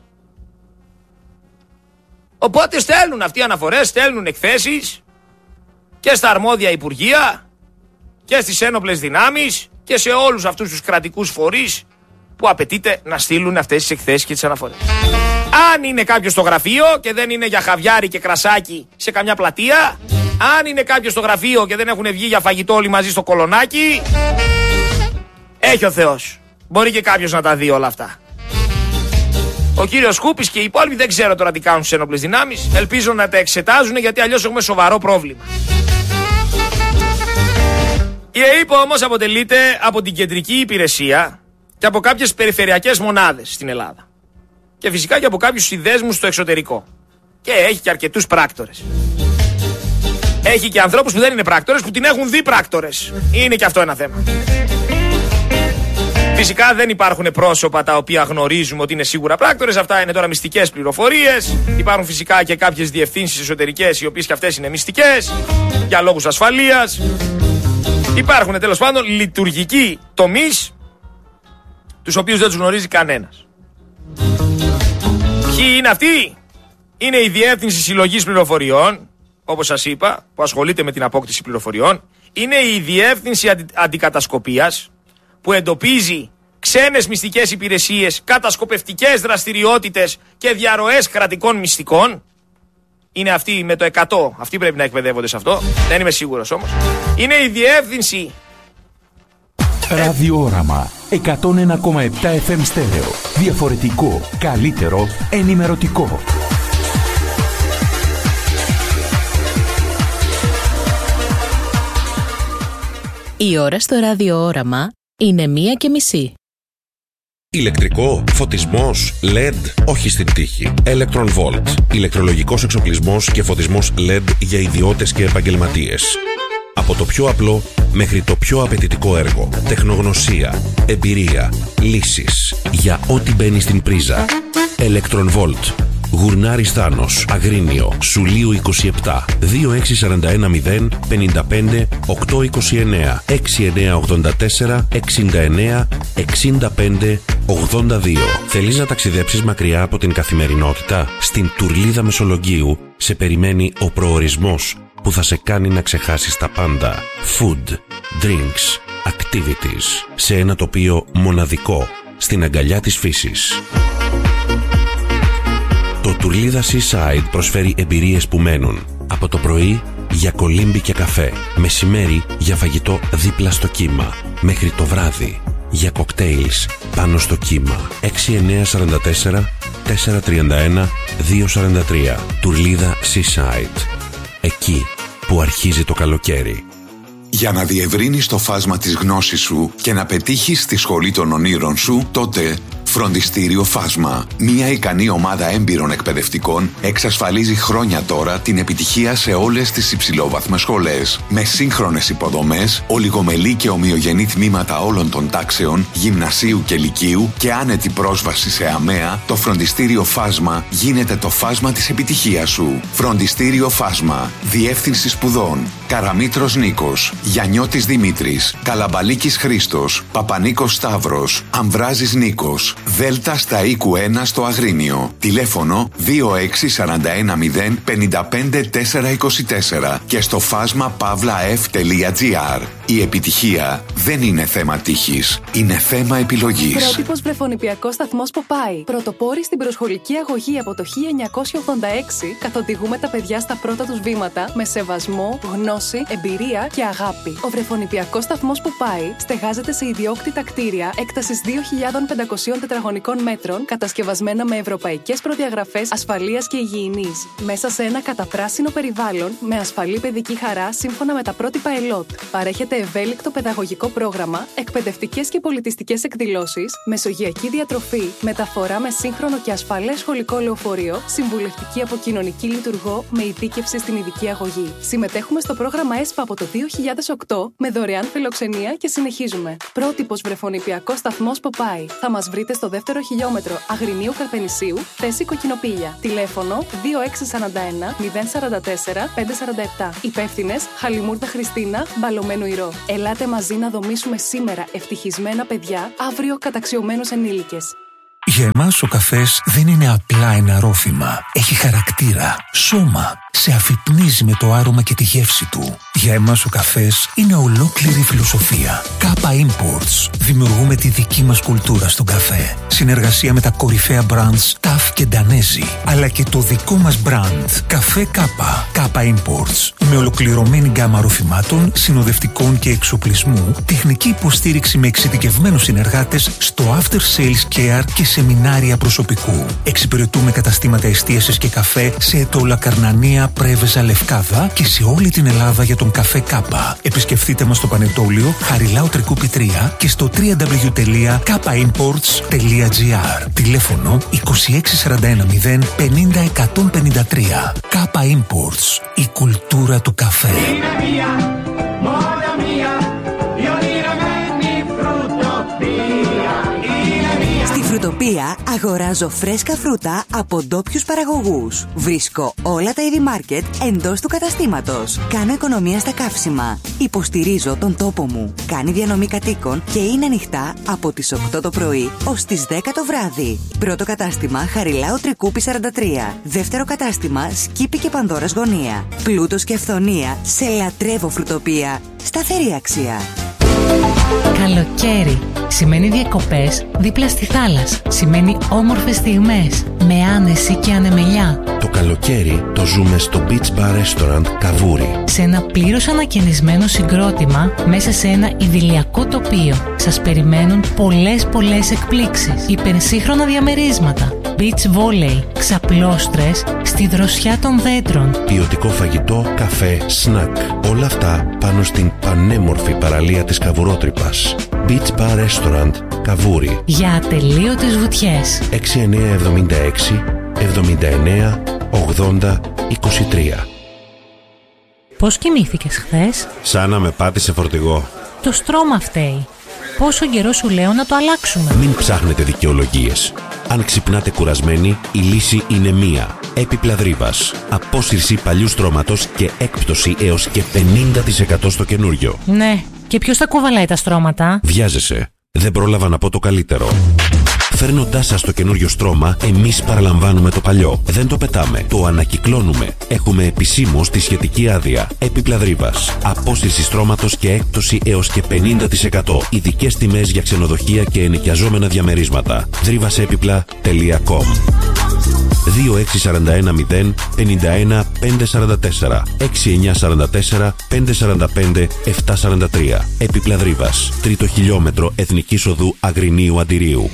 Οπότε στέλνουν αυτοί οι αναφορές, στέλνουν εκθέσεις και στα αρμόδια υπουργεία και στις ένοπλες δυνάμεις και σε όλους αυτούς τους κρατικούς φορείς που απαιτείται να στείλουν αυτές τις εκθέσεις και τις αναφορές. Αν είναι κάποιος στο γραφείο και δεν είναι για χαβιάρι και κρασάκι σε καμιά πλατεία, αν είναι κάποιος στο γραφείο και δεν έχουν βγει για φαγητό όλοι μαζί στο κολονάκι, έχει ο Θεός. Μπορεί και κάποιος να τα δει όλα αυτά. Ο κύριος Σκούπης και οι υπόλοιποι δεν ξέρω τώρα τι κάνουν στις ένοπλες δυνάμεις. Ελπίζω να τα εξετάζουν, γιατί αλλιώς έχουμε σοβαρό πρόβλημα. Η ΕΥΠΟ όμως αποτελείται από την κεντρική υπηρεσία και από κάποιες περιφερειακές μονάδες στην Ελλάδα. Και φυσικά και από κάποιους συνδέσμους στο εξωτερικό. Και έχει και αρκετούς πράκτορες. Έχει και ανθρώπους που δεν είναι πράκτορες, που την έχουν δει πράκτορες. Είναι και αυτό ένα θέμα. Φυσικά δεν υπάρχουν πρόσωπα τα οποία γνωρίζουμε ότι είναι σίγουρα πράκτορες. Αυτά είναι τώρα μυστικές πληροφορίες. Υπάρχουν φυσικά και κάποιες διευθύνσεις εσωτερικές, οι οποίες και αυτές είναι μυστικές για λόγους ασφαλείας. Υπάρχουν τέλος πάντων λειτουργικοί τομείς, τους οποίους δεν τους γνωρίζει κανένας. Ποιοι είναι αυτοί? Είναι η Διεύθυνση Συλλογής Πληροφοριών, όπως σας είπα, που ασχολείται με την απόκτηση πληροφοριών. Είναι η Διεύθυνση αντι... Αντικατασκοπίας, που εντοπίζει ξένες μυστικές υπηρεσίες, κατασκοπευτικές δραστηριότητες και διαρροές κρατικών μυστικών. Είναι αυτοί με το εκατό, αυτοί πρέπει να εκπαιδεύονται σε αυτό, δεν είμαι σίγουρος όμως. Είναι η Διεύθυνση Ραδιόραμα εκατόν ένα κόμμα επτά εφ εμ στέρεο. Διαφορετικό, καλύτερο, ενημερωτικό. Η ώρα στο ραδιόραμα είναι μία και μισή. Ηλεκτρικό, φωτισμός, ελ ι ντι, όχι στην τύχη. Electron Volt. Ηλεκτρολογικός εξοπλισμός και φωτισμός ελ ι ντι για ιδιώτες και επαγγελματίες. Από το πιο απλό μέχρι το πιο απαιτητικό έργο. Τεχνογνωσία, εμπειρία, λύσεις για ό,τι μπαίνει στην πρίζα. Electron Volt. Γουρνάρης Θάνος, Αγρίνιο, Σουλίου είκοσι επτά, δύο έξι τέσσερα ένα μηδέν πέντε πέντε οκτώ είκοσι εννέα, έξι εννέα ογδόντα τέσσερα εξήντα εννέα εξήντα πέντε ογδόντα δύο. Θέλεις να ταξιδέψεις μακριά από την καθημερινότητα? Στην Τουρλίδα Μεσολογγίου σε περιμένει ο προορισμός που θα σε κάνει να ξεχάσεις τα πάντα. Food, drinks, activities, σε ένα τοπίο μοναδικό, στην αγκαλιά της φύσης. Το Τουρλίδα Seaside προσφέρει εμπειρίες που μένουν. Από το πρωί για κολύμπι και καφέ, μεσημέρι για φαγητό δίπλα στο κύμα, μέχρι το βράδυ για κοκτέιλς πάνω στο κύμα. έξι εννέα τέσσερα τέσσερα τέσσερα τρία ένα δύο τέσσερα τρία. Τουρλίδα Seaside. Εκεί που αρχίζει το καλοκαίρι. Για να διευρύνεις το φάσμα της γνώσης σου και να πετύχεις τη σχολή των ονείρων σου, τότε Φροντιστήριο Φάσμα. Μια ικανή ομάδα έμπειρων εκπαιδευτικών εξασφαλίζει χρόνια τώρα την επιτυχία σε όλες τις υψηλόβαθμες σχολές. Με σύγχρονες υποδομές, ολιγομελή και ομοιογενή τμήματα όλων των τάξεων, γυμνασίου και λυκείου και άνετη πρόσβαση σε ΑΜΕΑ, το Φροντιστήριο Φάσμα γίνεται το φάσμα της επιτυχίας σου. Φροντιστήριο Φάσμα. Διεύθυνση σπουδών. Καραμήτρος Νίκος, Γιαννιώτης Δημήτρης, Καλαμπαλίκης Χρήστος, Παπανίκος Σταύρος, Αμβράζης Νίκος, Δέλτα στα οίκου ένα στο Αγρίνιο. Τηλέφωνο δύο έξι τέσσερα ένα μηδέν πέντε πέντε τέσσερα είκοσι τέσσερα και στο φάσμα παύλα εφ τελεία τζι άρ. Η επιτυχία δεν είναι θέμα τύχης, είναι θέμα επιλογής. Πρότυπος βρεφονιπιακός σταθμός Ποπάι. Πρωτοπόροι στην προσχολική αγωγή από το χίλια εννιακόσια ογδόντα έξι, καθοδηγούμε τα παιδιά στα πρώτα τους βήματα με σεβασμό, γνώση, εμπειρία και αγάπη. Ο βρεφονιπιακός σταθμός Ποπάι στεγάζεται σε ιδιόκτητα κτίρια έκτασης δύο χιλιάδες πεντακόσια τετραγωνικών μέτρων, κατασκευασμένα με ευρωπαϊκές προδιαγραφές ασφαλείας και υγιεινής, μέσα σε ένα καταπράσινο περιβάλλον με ασφαλή παιδική χαρά σύμφωνα με τα πρότυπα ΕΛΟΤ. Παρέχεται ευέλικτο παιδαγωγικό πρόγραμμα, εκπαιδευτικές και πολιτιστικές εκδηλώσεις, μεσογειακή διατροφή, μεταφορά με σύγχρονο και ασφαλές σχολικό λεωφορείο, συμβουλευτική από κοινωνική λειτουργό με ειδίκευση στην ειδική αγωγή. Συμμετέχουμε στο πρόγραμμα ΕΣΠΑ από το δύο χιλιάδες οκτώ με δωρεάν φιλοξενία και συνεχίζουμε. Πρότυπος βρεφονιπιακός σταθμός Ποπάι. Θα μας βρείτε στο δεύτερο χιλιόμετρο Αγρινίου Καρπενησίου, θέση Κοκκινοπήλια. Τηλέφωνο δύο έξι τέσσερα ένα μηδέν τέσσερα τέσσερα πέντε τέσσερα επτά. Υπεύθυνες Χαλιμούρδα Χριστίνα, Μπαλωμένου Ηρώου Αλεξάνδρο. Ελάτε μαζί να δομήσουμε σήμερα ευτυχισμένα παιδιά, αύριο καταξιωμένους ενήλικες. Για εμάς ο καφές δεν είναι απλά ένα ρόφημα. Έχει χαρακτήρα, σώμα. Σε αφυπνίζει με το άρωμα και τη γεύση του. Για εμάς ο καφές είναι ολόκληρη φιλοσοφία. Κάπα Imports. Δημιουργούμε τη δική μας κουλτούρα στον καφέ. Συνεργασία με τα κορυφαία brands Ταφ και Ντανέζι. Αλλά και το δικό μας brand. Καφέ Κάπα. Κάπα Imports. Με ολοκληρωμένη γκάμα ροφημάτων, συνοδευτικών και εξοπλισμού, τεχνική υποστήριξη με εξειδικευμένους συνεργάτες στο after sales care και σεμινάρια προσωπικού. Εξυπηρετούμε καταστήματα εστίασης και καφέ σε Ετώλα, Καρνανία, Πρέβεζα, Λευκάδα και σε όλη την Ελλάδα για τον καφέ Κάπα. Επισκεφτείτε μας στο Πανετόλιο, Χαριλάου Τρικούπη τρία και στο double-u double-u double-u τελεία κάπα imports τελεία τζι άρ. Τηλέφωνο είκοσι έξι σαράντα ένα μηδέν πενήντα εκατόν πενήντα τρία. Κάπα Imports. Η κουλτούρα του καφέ. Φρουτοπία αγοράζω φρέσκα φρούτα από ντόπιους παραγωγούς. Βρίσκω όλα τα είδη μάρκετ εντός του καταστήματος. Κάνω οικονομία στα καύσιμα. Υποστηρίζω τον τόπο μου. Κάνει διανομή κατοίκων και είναι ανοιχτά από τις οκτώ το πρωί ως τις δέκα το βράδυ. Πρώτο κατάστημα Χαριλάου Τρικούπη σαράντα τρία. Δεύτερο κατάστημα Σκύπη και Πανδώρας Γωνία. Πλούτος και αυθονία σε λατρεύω φρουτοπία. Σταθερή αξία. Καλοκαίρι σημαίνει διακοπές δίπλα στη θάλασσα. Σημαίνει όμορφες στιγμές με άνεση και ανεμελιά. Το καλοκαίρι το ζούμε στο Beach Bar Restaurant Καβούρι. Σε ένα πλήρως ανακαινισμένο συγκρότημα μέσα σε ένα ιδηλιακό τοπίο. Σας περιμένουν πολλές πολλές εκπλήξεις. Υπερσύγχρονα διαμερίσματα. Beach volley, ξαπλώστρες στη δροσιά των δέντρων. Ποιοτικό φαγητό, καφέ, σνακ. Όλα αυτά πάνω στην πανέμορφη παραλία της Καβουρότρυπας. Beach Bar Restaurant Καβούρι. Για ατελείωτες βουτιές. έξι εννιά εβδομήντα έξι εβδομήντα εννέα ογδόντα είκοσι τρία. Πώς κοιμήθηκες χθες? Σαν να με πάτησε φορτηγό. Το στρώμα φταίει. Πόσο καιρό σου λέω να το αλλάξουμε? Μην ψάχνετε δικαιολογίες. Αν ξυπνάτε κουρασμένοι, η λύση είναι μία. Έπιπλα Δρύβας. Απόσυρση παλιού στρώματος και έκπτωση έως και πενήντα τοις εκατό στο καινούριο. Ναι. Και ποιος θα κουβαλάει τα στρώματα? Βιάζεσαι. Δεν πρόλαβα να πω το καλύτερο. Φέρνοντάς σας το καινούριο στρώμα, εμείς παραλαμβάνουμε το παλιό. Δεν το πετάμε. Το ανακυκλώνουμε. Έχουμε επισήμως τη σχετική άδεια. Έπιπλα Δρύβας. Απόσυρση στρώματος και έκπτωση έως και πενήντα τοις εκατό. Ειδικές τιμές για ξενοδοχεία και ενοικιαζόμενα διαμερίσματα. δρύβασέπιπλα τελεία κομ. δύο έξι τέσσερα ένα μηδέν πέντε ένα πέντε τέσσερα τέσσερα έξι εννιά τέσσερα τέσσερα πέντε τέσσερα πέντε επτά τέσσερα τρία. Έπιπλα Δρύβας. Τρίτο χιλιόμετρο Εθνικής Οδού Αγρινίου Αντιρίου.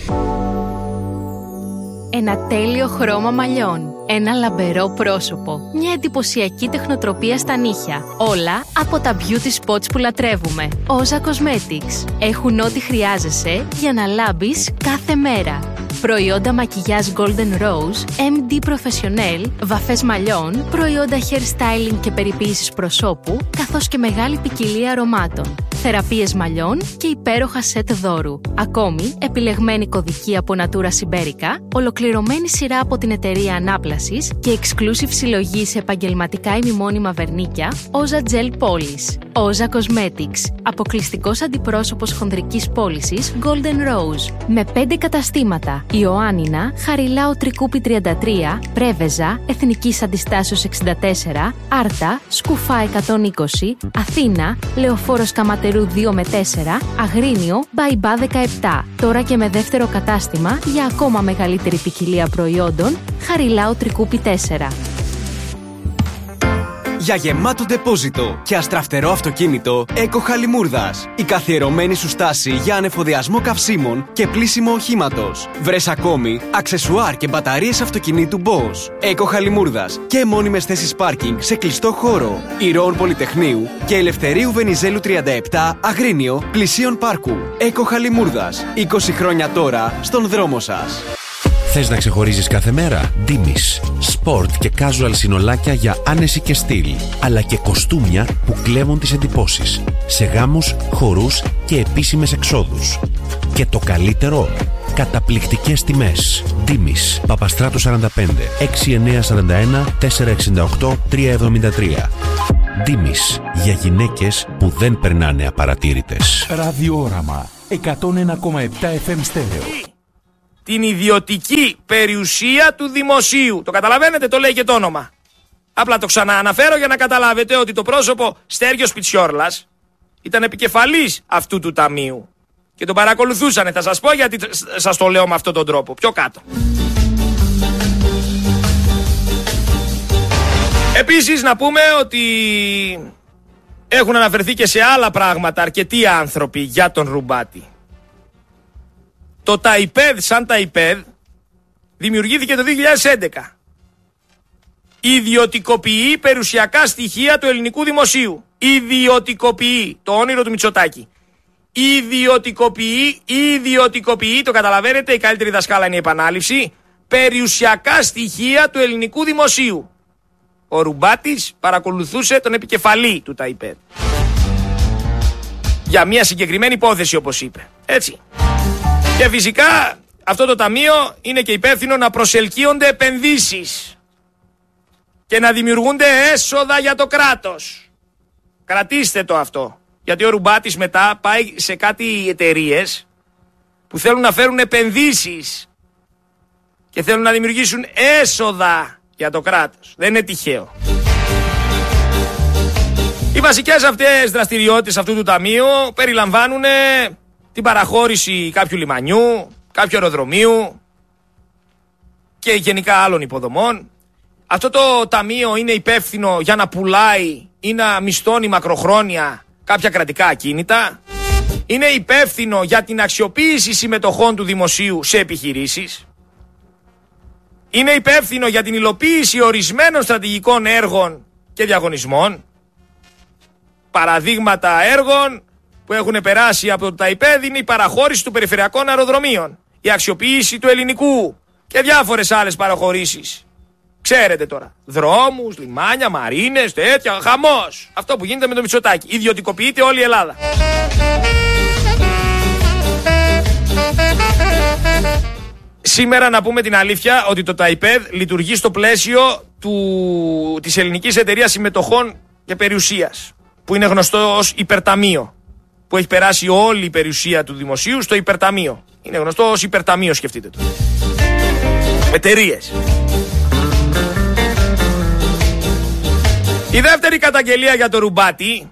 Ένα τέλειο χρώμα μαλλιών. Ένα λαμπερό πρόσωπο. Μια εντυπωσιακή τεχνοτροπία στα νύχια. Όλα από τα beauty spots που λατρεύουμε. Όζα Cosmetics. Έχουν ό,τι χρειάζεσαι για να λάμπεις κάθε μέρα. Προϊόντα μακιγιάζ Golden Rose, εμ ντι Professional, βαφές μαλλιών, προϊόντα hair styling και περιποίησης προσώπου, καθώς και μεγάλη ποικιλία αρωμάτων. Θεραπείες μαλλιών και υπέροχα σετ δώρου. Ακόμη, επιλεγμένη κωδική από Natura Siberica, ολοκληρωμένη σειρά από την εταιρεία Ανάπλασης και exclusive συλλογή σε επαγγελματικά ημιμόνιμα βερνίκια, Oza Gel Polish. Oza Cosmetics, αποκλειστικός αντιπρόσωπος χονδρικής πώλησης Golden Rose. Με πέντε καταστήματα. Ιωάννινα, Χαριλάου Τρικούπη τριάντα τρία, Πρέβεζα, Εθνικής Αντιστάσεως εξήντα τέσσερα, Άρτα, Σκουφά εκατόν είκοσι, Αθήνα, Λεωφόρος Καματερού δύο με τέσσερα, Αγρίνιο, Μπαϊμπά δεκαεπτά. Τώρα και με δεύτερο κατάστημα για ακόμα μεγαλύτερη ποικιλία προϊόντων, Χαριλάου Τρικούπη τέσσερα. Για γεμάτο ντεπόζιτο και αστραφτερό αυτοκίνητο, Eco Χαλιμούρδας. Η καθιερωμένη σου στάση για ανεφοδιασμό καυσίμων και πλύσιμο οχήματος. Βρες ακόμη αξεσουάρ και μπαταρίες αυτοκινήτου Bosch. Eco Χαλιμούρδας και μόνιμες θέσεις πάρκινγκ σε κλειστό χώρο. Ηρώων Πολυτεχνείου και Ελευθερίου Βενιζέλου τριάντα επτά, Αγρίνιο, πλησίον πάρκου. Eco Χαλιμούρδας. είκοσι χρόνια τώρα στον δρόμο σας. Θες να ξεχωρίζεις κάθε μέρα? Ντίμης. Σπορτ και casual συνολάκια για άνεση και στυλ. Αλλά και κοστούμια που κλέβουν τις εντυπώσεις. Σε γάμους, χορούς και επίσημες εξόδους. Και το καλύτερο? Καταπληκτικές τιμές. Ντίμης. Παπαστράτου σαράντα πέντε έξι εννιά τέσσερα ένα τέσσερα έξι οκτώ τρία εβδομήντα τρία. Ντίμης, για γυναίκες που δεν περνάνε απαρατήρητες. Ραδιόραμα εκατόν ένα κόμμα επτά εφ εμ στέρεο. Την ιδιωτική περιουσία του δημοσίου. Το καταλαβαίνετε, το λέει και το όνομα. Απλά το ξανααναφέρω για να καταλάβετε ότι το πρόσωπο Στέργιος Πιτσιόρλας ήταν επικεφαλής αυτού του ταμείου. Και τον παρακολουθούσανε. Θα σας πω γιατί σας το λέω με αυτόν τον τρόπο. Πιο κάτω. Επίσης να πούμε ότι έχουν αναφερθεί και σε άλλα πράγματα αρκετοί άνθρωποι για τον Ρουμπάτη. Το ΤΑΙΠΕΔ σαν ΤΑΙΠΕΔ δημιουργήθηκε το δύο χιλιάδες έντεκα. Ιδιωτικοποιεί περιουσιακά στοιχεία του ελληνικού δημοσίου. Ιδιωτικοποιεί, το όνειρο του Μητσοτάκη. Ιδιωτικοποιεί, ιδιωτικοποιεί, το καταλαβαίνετε, η καλύτερη δασκάλα είναι η επανάληψη, περιουσιακά στοιχεία του ελληνικού δημοσίου. Ο Ρουμπάτης παρακολουθούσε τον επικεφαλή του ΤΑΙΠΕΔ. Για μια συγκεκριμένη υπόθεση, όπως είπε. Έτσι. Και φυσικά αυτό το ταμείο είναι και υπεύθυνο να προσελκύονται επενδύσεις και να δημιουργούνται έσοδα για το κράτος. Κρατήστε το αυτό. Γιατί ο Ρουμπάτης μετά πάει σε κάτι εταιρείες που θέλουν να φέρουν επενδύσεις και θέλουν να δημιουργήσουν έσοδα για το κράτος. Δεν είναι τυχαίο. Οι βασικές αυτές δραστηριότητες αυτού του ταμείου περιλαμβάνουν την παραχώρηση κάποιου λιμανιού, κάποιου αεροδρομίου και γενικά άλλων υποδομών. Αυτό το ταμείο είναι υπεύθυνο για να πουλάει ή να μισθώνει μακροχρόνια κάποια κρατικά ακίνητα. Είναι υπεύθυνο για την αξιοποίηση συμμετοχών του δημοσίου σε επιχειρήσεις. Είναι υπεύθυνο για την υλοποίηση ορισμένων στρατηγικών έργων και διαγωνισμών. Παραδείγματα έργων που έχουν περάσει από το ΤΑΙΠΕΔ είναι η παραχώρηση του περιφερειακών αεροδρομίων, η αξιοποίηση του ελληνικού και διάφορες άλλες παραχωρήσεις. Ξέρετε τώρα, δρόμους, λιμάνια, μαρίνες, τέτοια, χαμός. Αυτό που γίνεται με το Μητσοτάκη. Ιδιωτικοποιείται όλη η Ελλάδα. Σήμερα να πούμε την αλήθεια ότι το ΤΑΙΠΕΔ λειτουργεί στο πλαίσιο του, της ελληνικής εταιρείας συμμετοχών και περιουσίας, που είναι γνωστό ως υπερταμείο, που έχει περάσει όλη η περιουσία του δημοσίου στο υπερταμείο. Είναι γνωστό ως υπερταμείο, σκεφτείτε το. Εταιρείες. Η δεύτερη καταγγελία για το Ρουμπάτη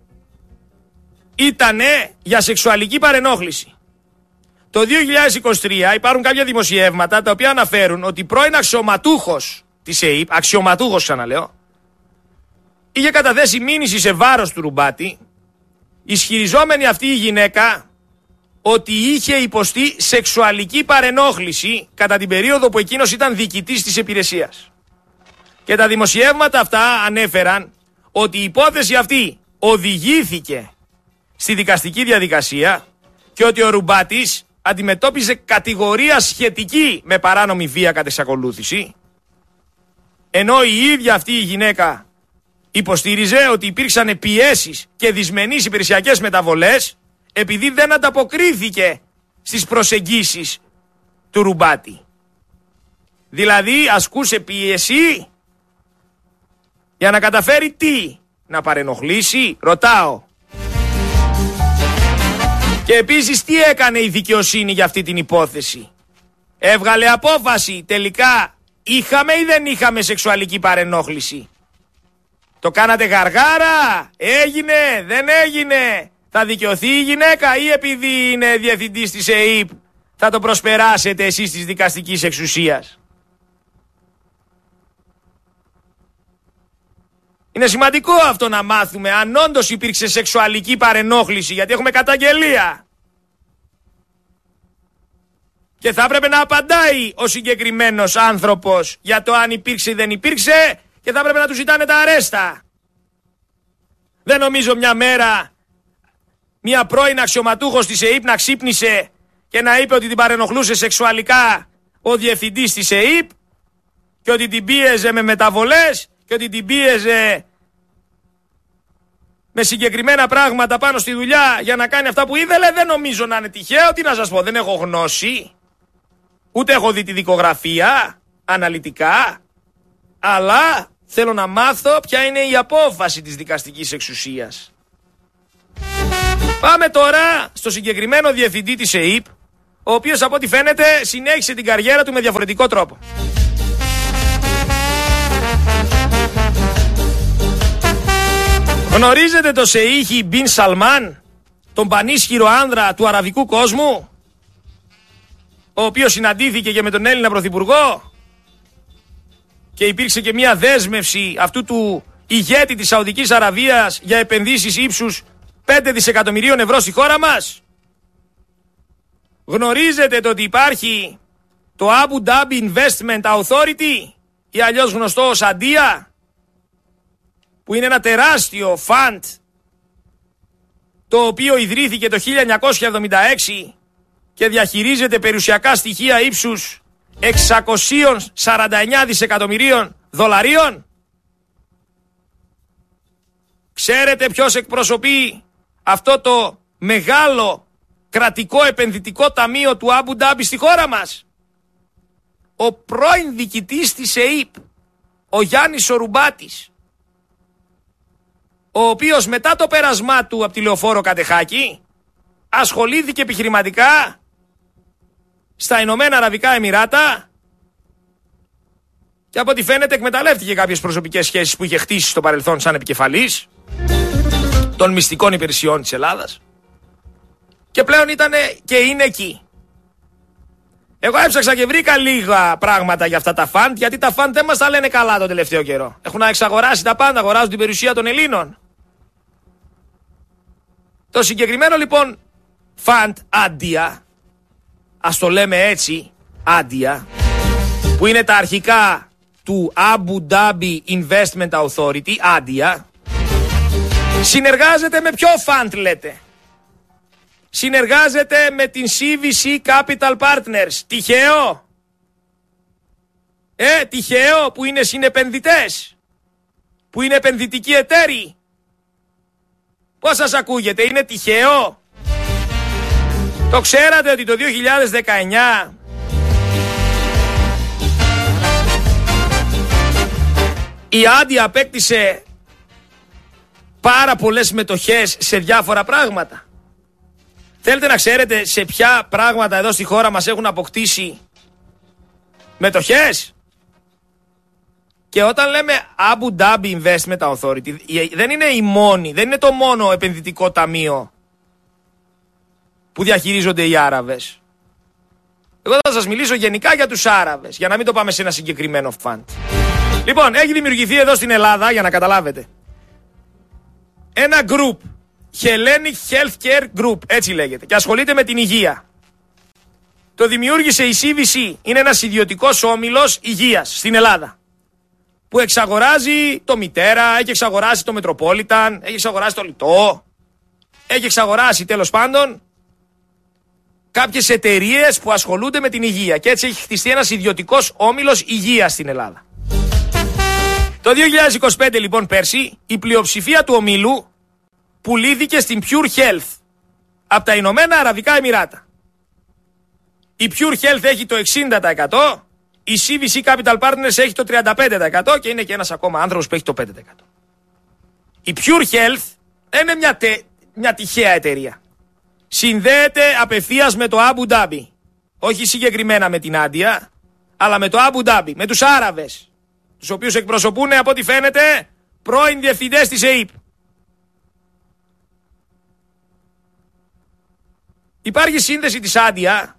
ήτανε για σεξουαλική παρενόχληση. Το δύο χιλιάδες είκοσι τρία υπάρχουν κάποια δημοσιεύματα τα οποία αναφέρουν ότι πρώην αξιωματούχος της ΕΕΠ, αξιωματούχος ξαναλέω, είχε καταθέσει μήνυση σε βάρος του Ρουμπάτη, ισχυριζόμενη αυτή η γυναίκα ότι είχε υποστεί σεξουαλική παρενόχληση κατά την περίοδο που εκείνος ήταν διοικητής της υπηρεσίας. Και τα δημοσιεύματα αυτά ανέφεραν ότι η υπόθεση αυτή οδηγήθηκε στη δικαστική διαδικασία και ότι ο Ρουμπάτης αντιμετώπιζε κατηγορία σχετική με παράνομη βία κατά εξακολούθηση, ενώ η ίδια αυτή η γυναίκα υποστήριζε ότι υπήρξαν πιέσεις και δυσμενείς υπηρεσιακές μεταβολές επειδή δεν ανταποκρίθηκε στις προσεγγίσεις του Ρουμπάτη. Δηλαδή ασκούσε πίεση για να καταφέρει τι, να παρενοχλήσει, ρωτάω. Και επίσης τι έκανε η δικαιοσύνη για αυτή την υπόθεση? Έβγαλε απόφαση, τελικά είχαμε ή δεν είχαμε σεξουαλική παρενόχληση? Το κάνατε γαργάρα, έγινε, δεν έγινε? Θα δικαιωθεί η γυναίκα ή επειδή είναι διευθυντής της ΕΕΠ θα το προσπεράσετε εσείς της δικαστικής εξουσίας? Είναι σημαντικό αυτό να μάθουμε αν όντως υπήρξε σεξουαλική παρενόχληση, γιατί έχουμε καταγγελία. Και θα έπρεπε να απαντάει ο συγκεκριμένος άνθρωπος για το αν υπήρξε ή δεν υπήρξε και θα έπρεπε να του ζητάνε τα αρέστα. Δεν νομίζω μια μέρα μια πρώην αξιωματούχος της ΕΕΠ να ξύπνησε και να είπε ότι την παρενοχλούσε σεξουαλικά ο διευθυντής της ΕΕΠ και ότι την πίεζε με μεταβολές και ότι την πίεζε με συγκεκριμένα πράγματα πάνω στη δουλειά για να κάνει αυτά που ήθελε. Δεν νομίζω να είναι τυχαίο. Τι να σας πω, δεν έχω γνώση, ούτε έχω δει τη δικογραφία αναλυτικά, αλλά Θέλω να μάθω ποια είναι η απόφαση της δικαστικής εξουσίας. Πάμε τώρα στο συγκεκριμένο διευθυντή της ΕΥΠ, ο οποίος από ό,τι φαίνεται συνέχισε την καριέρα του με διαφορετικό τρόπο. Γνωρίζετε το Σεΐχη Μπιν Σαλμάν, τον πανίσχυρο άνδρα του αραβικού κόσμου, ο οποίος συναντήθηκε και με τον Έλληνα Πρωθυπουργό και υπήρξε και μια δέσμευση αυτού του ηγέτη της Σαουδικής Αραβίας για επενδύσεις ύψους πέντε δισεκατομμυρίων ευρώ στη χώρα μας. Γνωρίζετε το ότι υπάρχει το Abu Dhabi Investment Authority ή αλλιώς γνωστό ως Αντία, που είναι ένα τεράστιο φαντ το οποίο ιδρύθηκε το χίλια εννιακόσια εβδομήντα έξι και διαχειρίζεται περιουσιακά στοιχεία ύψους εξακόσια σαράντα εννέα δισεκατομμυρίων δολαρίων. Ξέρετε ποιος εκπροσωπεί αυτό το μεγάλο κρατικό επενδυτικό ταμείο του Αμπου Ντάμπι στη χώρα μας? Ο πρώην διοικητής της ΕΥΠ, ο Γιάννης Σορουμπάτης, ο οποίος μετά το πέρασμά του από τη Λεωφόρο Κατεχάκη ασχολήθηκε επιχειρηματικά στα Ηνωμένα Αραβικά Εμιράτα και από ό,τι φαίνεται εκμεταλλεύτηκε κάποιες προσωπικές σχέσεις που είχε χτίσει στο παρελθόν σαν επικεφαλής των μυστικών υπηρεσιών της Ελλάδας και πλέον ήταν και είναι εκεί. Εγώ έψαξα και βρήκα λίγα πράγματα για αυτά τα φαντ, γιατί τα φαντ δεν μας τα λένε καλά τον τελευταίο καιρό. Έχουν εξαγοράσει τα πάντα, αγοράζουν την περιουσία των Ελλήνων. Το συγκεκριμένο λοιπόν φαντ Άντια, ας το λέμε έτσι, Άντια, που είναι τα αρχικά του Abu Dhabi Investment Authority, Άντια, συνεργάζεται με ποιο φαντ λέτε? Συνεργάζεται με την σι βι σι Capital Partners. Τυχαίο? Ε, τυχαίο που είναι συνεπενδυτές, που είναι επενδυτικοί εταίροι? Πώς σας ακούγεται, είναι τυχαίο? Το ξέρατε ότι το δύο χιλιάδες δεκαεννιά η Άντια απέκτησε πάρα πολλές μετοχές σε διάφορα πράγματα? Θέλετε να ξέρετε σε ποια πράγματα εδώ στη χώρα μας έχουν αποκτήσει μετοχές? Και όταν λέμε Abu Dhabi Investment Authority, δεν είναι η μόνη, δεν είναι το μόνο επενδυτικό ταμείο που διαχειρίζονται οι Άραβες. Εγώ θα σας μιλήσω γενικά για τους Άραβες, για να μην το πάμε σε ένα συγκεκριμένο φαντ. Λοιπόν, έχει δημιουργηθεί εδώ στην Ελλάδα, για να καταλάβετε, ένα group, Hellenic Healthcare Group, έτσι λέγεται, και ασχολείται με την υγεία. Το δημιούργησε η σι βι σι, είναι ένας ιδιωτικός όμιλος υγείας στην Ελλάδα, που εξαγοράζει το Μητέρα, έχει εξαγοράσει το Metropolitan, έχει εξαγοράσει το Λιτό, έχει εξαγοράσει τέλος πάντων κάποιες εταιρείες που ασχολούνται με την υγεία, και έτσι έχει χτιστεί ένας ιδιωτικός όμιλος υγείας στην Ελλάδα. Το δύο χιλιάδες είκοσι πέντε λοιπόν, πέρσι, η πλειοψηφία του ομίλου πουλήθηκε στην Pure Health από τα Ηνωμένα Αραβικά Εμιράτα. Η Pure Health έχει το εξήντα τοις εκατό, η σι βι σι Capital Partners έχει το τριάντα πέντε τοις εκατό και είναι και ένας ακόμα άνθρωπος που έχει το πέντε τοις εκατό. Η Pure Health δεν είναι μια, τε, μια τυχαία εταιρεία. Συνδέεται απευθείας με το Abu Dhabi. Όχι συγκεκριμένα με την Άντια, αλλά με το Abu Dhabi, με τους Άραβες, τους οποίους εκπροσωπούν από ό,τι φαίνεται πρώην διευθυντές της ΕΥΠ. Υπάρχει σύνδεση της Άντια,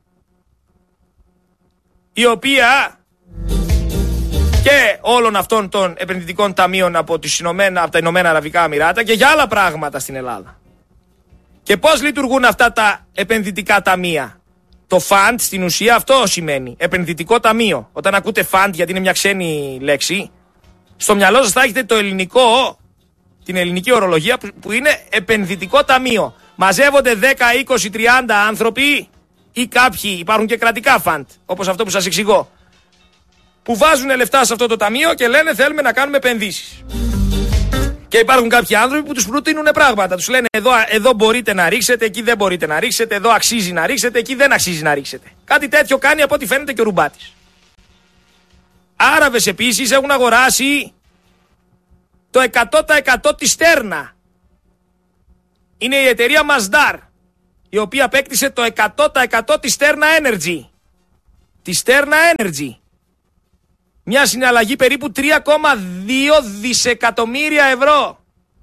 η οποία και όλων αυτών των επενδυτικών ταμείων από, τις Ηνωμένα, από τα Ηνωμένα Αραβικά Εμιράτα και για άλλα πράγματα στην Ελλάδα. Και πώς λειτουργούν αυτά τα επενδυτικά ταμεία? Το fund στην ουσία αυτό σημαίνει, επενδυτικό ταμείο. Όταν ακούτε fund, γιατί είναι μια ξένη λέξη, στο μυαλό σας θα έχετε το ελληνικό, την ελληνική ορολογία που είναι επενδυτικό ταμείο. Μαζεύονται δέκα, είκοσι, τριάντα άνθρωποι ή κάποιοι, υπάρχουν και κρατικά φαντ, όπως αυτό που σας εξηγώ, που βάζουν λεφτά σε αυτό το ταμείο και λένε θέλουμε να κάνουμε επενδύσεις. Και υπάρχουν κάποιοι άνθρωποι που τους προτείνουν πράγματα. Τους λένε εδώ, εδώ μπορείτε να ρίξετε, εκεί δεν μπορείτε να ρίξετε, εδώ αξίζει να ρίξετε, εκεί δεν αξίζει να ρίξετε. Κάτι τέτοιο κάνει από ό,τι φαίνεται και ο Ρουμπάτης. Άραβες επίσης έχουν αγοράσει το εκατό τοις εκατό της Στέρνα. Είναι η εταιρεία Masdar, η οποία απέκτησε το εκατό τοις εκατό της Στέρνα Energy. Τη Στέρνα Energy. Μια συναλλαγή περίπου τρία κόμμα δύο δισεκατομμύρια ευρώ.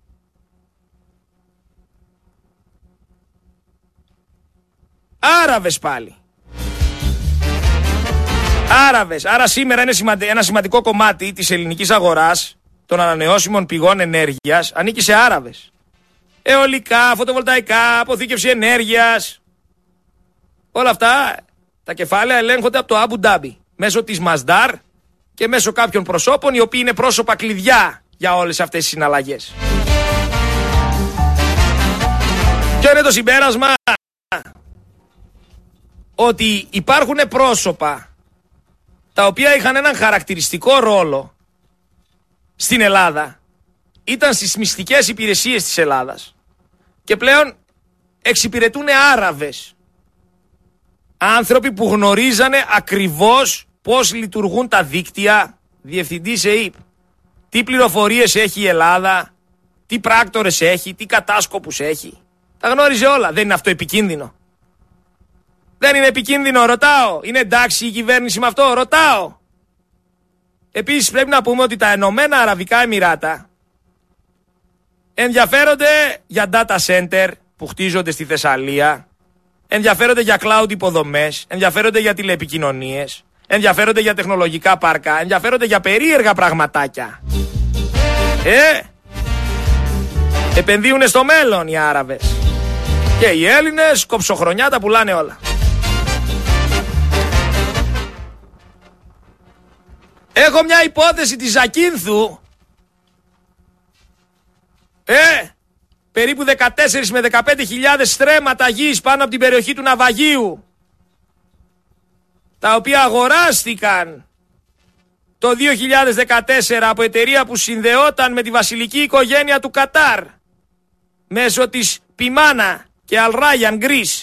Άραβες πάλι. Άραβες. Άρα σήμερα είναι σημαντι... ένα σημαντικό κομμάτι της ελληνικής αγοράς των ανανεώσιμων πηγών ενέργειας ανήκει σε Άραβες. Αιωλικά, φωτοβολταϊκά, αποθήκευση ενέργειας. Όλα αυτά τα κεφάλαια ελέγχονται από το Αμπου Ντάμπι μέσω της Masdar και μέσω κάποιων προσώπων οι οποίοι είναι πρόσωπα κλειδιά για όλες αυτές τις συναλλαγές. Ποιο είναι το συμπέρασμα? Ότι υπάρχουν πρόσωπα τα οποία είχαν έναν χαρακτηριστικό ρόλο στην Ελλάδα, ήταν στις μυστικές υπηρεσίες της Ελλάδας και πλέον εξυπηρετούν Άραβες. Άνθρωποι που γνωρίζανε ακριβώς πώς λειτουργούν τα δίκτυα. Διευθυντής ΕΥΠ, τι πληροφορίες έχει η Ελλάδα, τι πράκτορες έχει, τι κατάσκοπους έχει. Τα γνώριζε όλα. Δεν είναι αυτό επικίνδυνο? Δεν είναι επικίνδυνο, ρωτάω. Είναι εντάξει η κυβέρνηση με αυτό, ρωτάω. Επίσης πρέπει να πούμε ότι τα Ενωμένα Αραβικά Εμιράτα ενδιαφέρονται για data center που χτίζονται στη Θεσσαλία, ενδιαφέρονται για cloud υποδομές, ενδιαφέρονται για τηλεπικοινωνίες, ενδιαφέρονται για τεχνολογικά πάρκα, ενδιαφέρονται για περίεργα πραγματάκια. Ε, επενδύουνε στο μέλλον οι Άραβες. Και οι Έλληνες κοψοχρονιά τα πουλάνε όλα. Έχω μια υπόθεση της Ζακίνθου. Ε, περίπου δεκατέσσερις με δεκαπέντε χιλιάδες στρέμματα γης πάνω από την περιοχή του Ναυαγίου, τα οποία αγοράστηκαν το δύο χιλιάδες δεκατέσσερα από εταιρεία που συνδεόταν με τη βασιλική οικογένεια του Κατάρ μέσω της Πιμάνα και Αλράιαν Greece.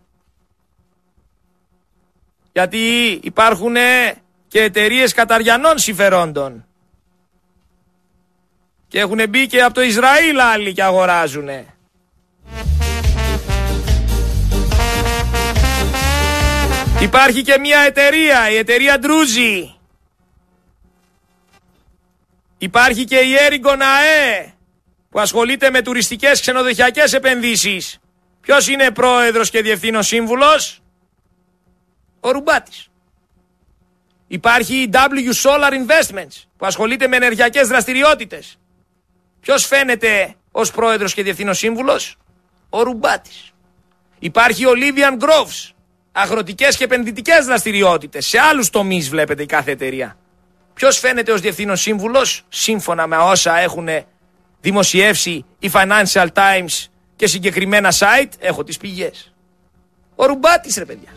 Γιατί υπάρχουν και εταιρείες καταριανών συμφερόντων και έχουν μπει και από το Ισραήλ άλλοι και αγοράζουνε. Υπάρχει και μια εταιρεία, η εταιρεία Ντρούζι. Υπάρχει και η Έριγκον ΑΕ που ασχολείται με τουριστικές ξενοδοχειακές επενδύσεις. Ποιος είναι πρόεδρος και διευθύνων σύμβουλος? Ο Ρουμπάτης. Υπάρχει η ντάμπλιου Solar Investments που ασχολείται με ενεργειακές δραστηριότητες. Ποιος φαίνεται ως πρόεδρος και διευθύνων σύμβουλος? Ο Ρουμπάτης. Υπάρχει ο Livian Groves, αγροτικές και επενδυτικές δραστηριότητες. Σε άλλους τομείς βλέπετε η κάθε εταιρεία. Ποιος φαίνεται ως διευθύνων σύμβουλος? Σύμφωνα με όσα έχουν δημοσιεύσει οι Financial Times και συγκεκριμένα site, έχω τις πηγές. Ο Ρουμπάτης, ρε παιδιά.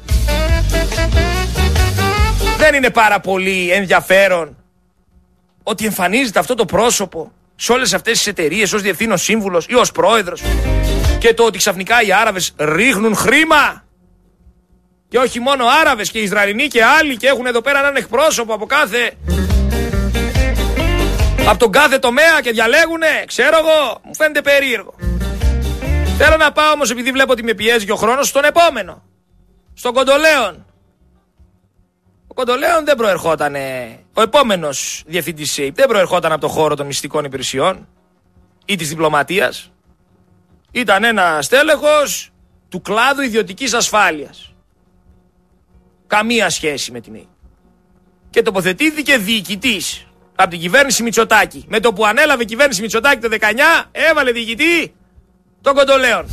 Δεν είναι πάρα πολύ ενδιαφέρον ότι εμφανίζεται αυτό το πρόσωπο σε όλες αυτές τις εταιρείες ως διευθύνων σύμβουλος ή ως πρόεδρος, και το ότι ξαφνικά οι Άραβες ρίχνουν χρήμα? Και όχι μόνο Άραβες, και Ισραηλινοί και άλλοι, και έχουν εδώ πέρα έναν εκπρόσωπο από κάθε από τον κάθε τομέα και διαλέγουνε. Ξέρω εγώ, μου φαίνεται περίεργο. Θέλω να πάω όμως, επειδή βλέπω ότι με πιέζει και ο χρόνος, στον επόμενο, στον Κοντολέον. Ο Κοντολέον δεν προερχόταν, ο επόμενος διευθυντής ΣΕΙΠ δεν προερχόταν από το χώρο των μυστικών υπηρεσιών ή της διπλωματίας. Ήταν ένα στέλεχος του κλάδου ιδιωτικής ασφάλειας. Καμία σχέση με την ΕΙΠ. Και τοποθετήθηκε διοικητής από την κυβέρνηση Μητσοτάκη. Με το που ανέλαβε η κυβέρνηση Μητσοτάκη το δεκαεννιά, έβαλε διοικητή τον Κοντολέον.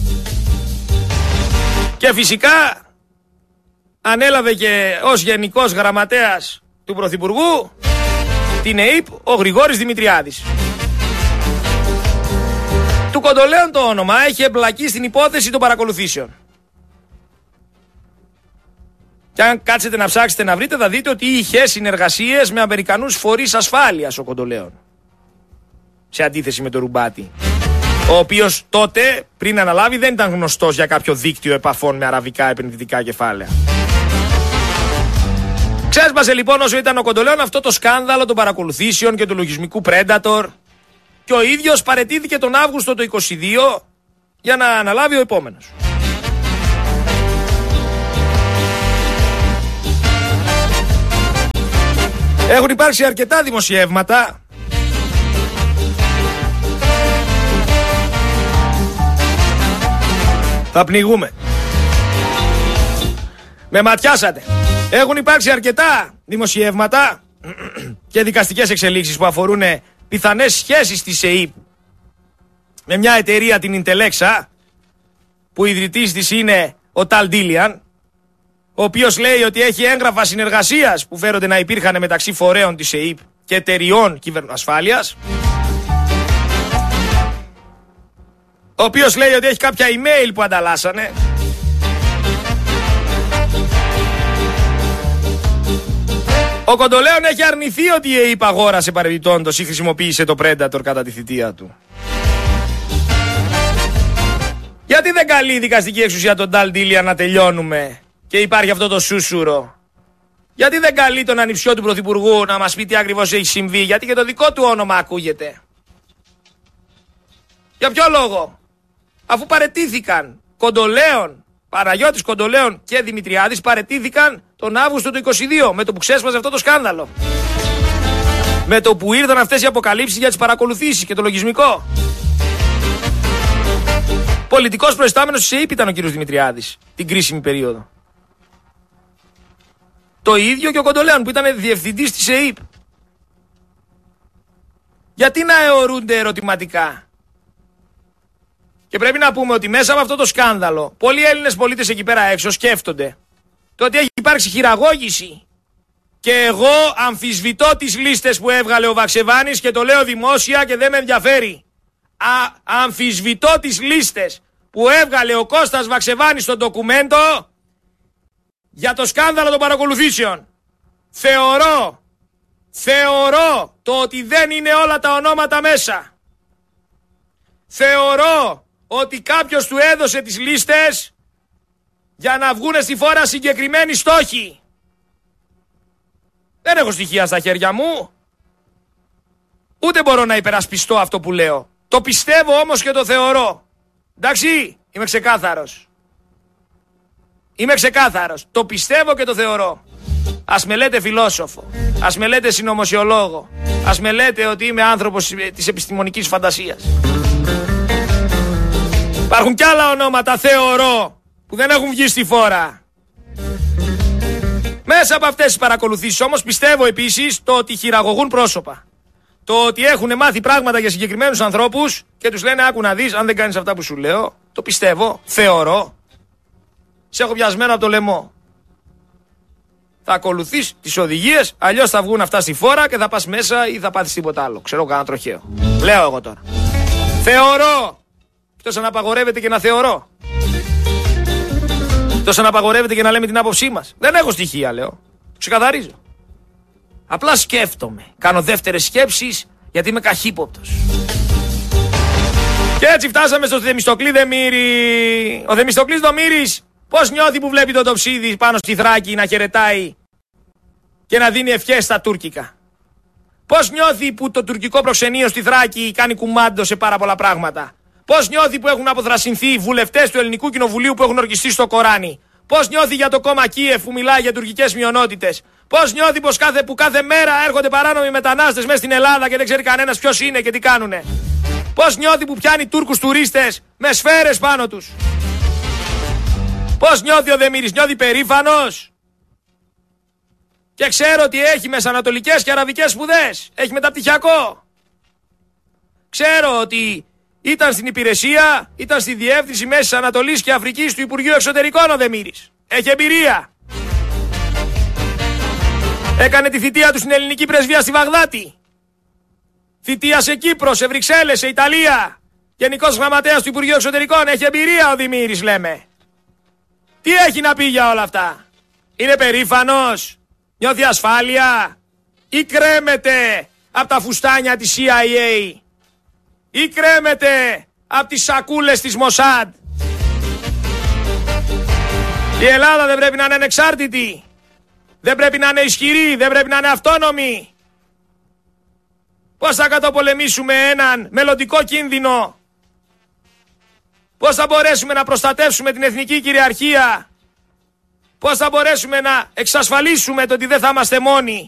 Και φυσικά ανέλαβε και ως γενικός γραμματέας του Πρωθυπουργού την ΕΙΠ ο Γρηγόρης Δημητριάδης. Του Κοντολέον το όνομα έχει εμπλακεί στην υπόθεση των παρακολουθήσεων. Και αν κάτσετε να ψάξετε να βρείτε, θα δείτε ότι είχε συνεργασίες με Αμερικανούς φορείς ασφάλειας ο Κοντολέον, σε αντίθεση με τον Ρουμπάτη, ο οποίος τότε, πριν αναλάβει, δεν ήταν γνωστός για κάποιο δίκτυο επαφών με αραβικά επενδυτικά κεφάλαια. Ξέσπασε λοιπόν όσο ήταν ο Κοντολέων αυτό το σκάνδαλο των παρακολουθήσεων και του λογισμικού Predator και ο ίδιος παραιτήθηκε τον Αύγουστο του είκοσι δύο για να αναλάβει ο επόμενος. Έχουν υπάρξει αρκετά δημοσιεύματα θα πνιγούμε. Με ματιάσατε. Έχουν υπάρξει αρκετά δημοσιεύματα και δικαστικές εξελίξεις που αφορούν πιθανές σχέσεις της ΕΥΠ με μια εταιρεία, την Intelexa, που ιδρυτής της είναι ο Ταλ Ντίλιαν, ο οποίος λέει ότι έχει έγγραφα συνεργασίας που φέρονται να υπήρχαν μεταξύ φορέων της ΕΥΠ και εταιριών κυβερνοασφάλειας, ο οποίος λέει ότι έχει κάποια email που ανταλλάσσανε. Ο Κοντολέων έχει αρνηθεί ότι η ΕΥΠ αγόρασε παρεμπιπτόντως ή χρησιμοποίησε το Predator κατά τη θητεία του. Γιατί δεν καλεί η δικαστική εξουσία τον Ταλ Ντίλιαν να τελειώνουμε και υπάρχει αυτό το σούσουρο? Γιατί δεν καλεί τον ανιψιό του Πρωθυπουργού να μας πει τι ακριβώς έχει συμβεί? Γιατί και το δικό του όνομα ακούγεται. Για ποιο λόγο? Αφού παραιτήθηκαν Κοντολέων, Παναγιώτης Κοντολέων και Δημητριάδης, παραιτήθηκαν τον Αύγουστο του είκοσι δύο με το που ξέσπασε αυτό το σκάνδαλο. Με το που ήρθαν αυτές οι αποκαλύψεις για τις παρακολουθήσεις και το λογισμικό. Πολιτικός προϊστάμενος της ΕΥΠ ήταν ο κύριος Δημητριάδης την κρίσιμη περίοδο. Το ίδιο και ο Κοντολέων που ήταν διευθυντής της ΕΥΠ. Γιατί να αιωρούνται ερωτηματικά? Και πρέπει να πούμε ότι μέσα από αυτό το σκάνδαλο πολλοί Έλληνες πολίτες εκεί πέρα έξω σκέφτονται το ότι έχει υπάρξει χειραγώγηση. Και εγώ αμφισβητώ τις λίστες που έβγαλε ο Βαξεβάνης και το λέω δημόσια και δεν με ενδιαφέρει. Α, αμφισβητώ τις λίστες που έβγαλε ο Κώστας Βαξεβάνης στο ντοκουμέντο για το σκάνδαλο των παρακολουθήσεων. Θεωρώ, θεωρώ το ότι δεν είναι όλα τα ονόματα μέσα. Θεωρώ ότι κάποιος του έδωσε τις λίστες για να βγούνε στη φόρα συγκεκριμένοι στόχοι. Δεν έχω στοιχεία στα χέρια μου. Ούτε μπορώ να υπερασπιστώ αυτό που λέω. Το πιστεύω όμως και το θεωρώ. Εντάξει, είμαι ξεκάθαρος. Είμαι ξεκάθαρος. Το πιστεύω και το θεωρώ. Ας με λέτε φιλόσοφο. Ας με λέτε συνωμοσιολόγο. Ας με λέτε ότι είμαι άνθρωπος της επιστημονικής φαντασίας. Υπάρχουν κι άλλα ονόματα, θεωρώ, που δεν έχουν βγει στη φόρα. Μέσα από αυτές τις παρακολουθήσεις όμως πιστεύω επίσης το ότι χειραγωγούν πρόσωπα. Το ότι έχουν μάθει πράγματα για συγκεκριμένους ανθρώπους και τους λένε άκου να δεις, αν δεν κάνεις αυτά που σου λέω. Το πιστεύω, θεωρώ. Σε έχω πιασμένο από το λαιμό. Θα ακολουθείς τις οδηγίες, αλλιώς θα βγουν αυτά στη φόρα και θα πας μέσα ή θα πάθεις τίποτα άλλο. Ξέρω κανένα τροχαίο. Λέω εγώ τώρα. Θεωρώ. Εκτός αν απαγορεύεται και να θεωρώ. Εκτός αν απαγορεύεται και να λέμε την άποψή μας. Δεν έχω στοιχεία, λέω. Το ξεκαθαρίζω. Απλά σκέφτομαι. Κάνω δεύτερες σκέψεις γιατί είμαι καχύποπτος. Και έτσι φτάσαμε στο Θεμιστοκλή Δεμήρη. Ο Θεμιστοκλής Δομήρης πώς νιώθει που βλέπει τον Τοψίδη πάνω στη Θράκη να χαιρετάει και να δίνει ευχές στα τουρκικά? Πώς νιώθει που το τουρκικό προξενείο στη Θράκη κάνει κουμάντο σε πάρα πολλά πράγματα? Πώς νιώθει που έχουν αποθρασινθεί βουλευτές του Ελληνικού Κοινοβουλίου που έχουν ορκιστεί στο Κοράνι? Πώς νιώθει για το κόμμα Κίεφ που μιλάει για τουρκικές μειονότητες? Πώς νιώθει πως κάθε, που κάθε μέρα έρχονται παράνομοι μετανάστες μέσα στην Ελλάδα και δεν ξέρει κανένας ποιος είναι και τι κάνουνε? Πώς νιώθει που πιάνει Τούρκους τουρίστες με σφαίρες πάνω τους? Πώς νιώθει ο Δεμήρης? Νιώθει περήφανος? Και ξέρω ότι έχει μεσανατολικές και αραβικές σπουδές. Έχει μεταπτυχιακό. Ξέρω ότι ήταν στην υπηρεσία, ήταν στη διεύθυνση Μέσης Ανατολής και Αφρικής του Υπουργείου Εξωτερικών ο Δεμήρης. Έχει εμπειρία. Έκανε τη θητεία του στην ελληνική πρεσβεία στη Βαγδάτη. Θητεία σε Κύπρο, σε Βρυξέλλες, σε Ιταλία. Γενικός Γραμματέας του Υπουργείου Εξωτερικών. Έχει εμπειρία ο Δημήρης, λέμε. Τι έχει να πει για όλα αυτά? Είναι περήφανος? Νιώθει ασφάλεια? Ή κρέμεται από τα φουστάνια της σι άι έι? Ή κρέμεται από τις σακούλες της Μοσάντ? Η Ελλάδα δεν πρέπει να είναι ανεξάρτητη? δεν πρέπει να είναι ισχυροί, δεν πρέπει να είναι αυτόνομοι. Πώς θα καταπολεμήσουμε έναν μελλοντικό κίνδυνο? Πώς θα μπορέσουμε να προστατεύσουμε την εθνική κυριαρχία? Πώς θα μπορέσουμε να εξασφαλίσουμε το ότι δεν θα είμαστε μόνοι?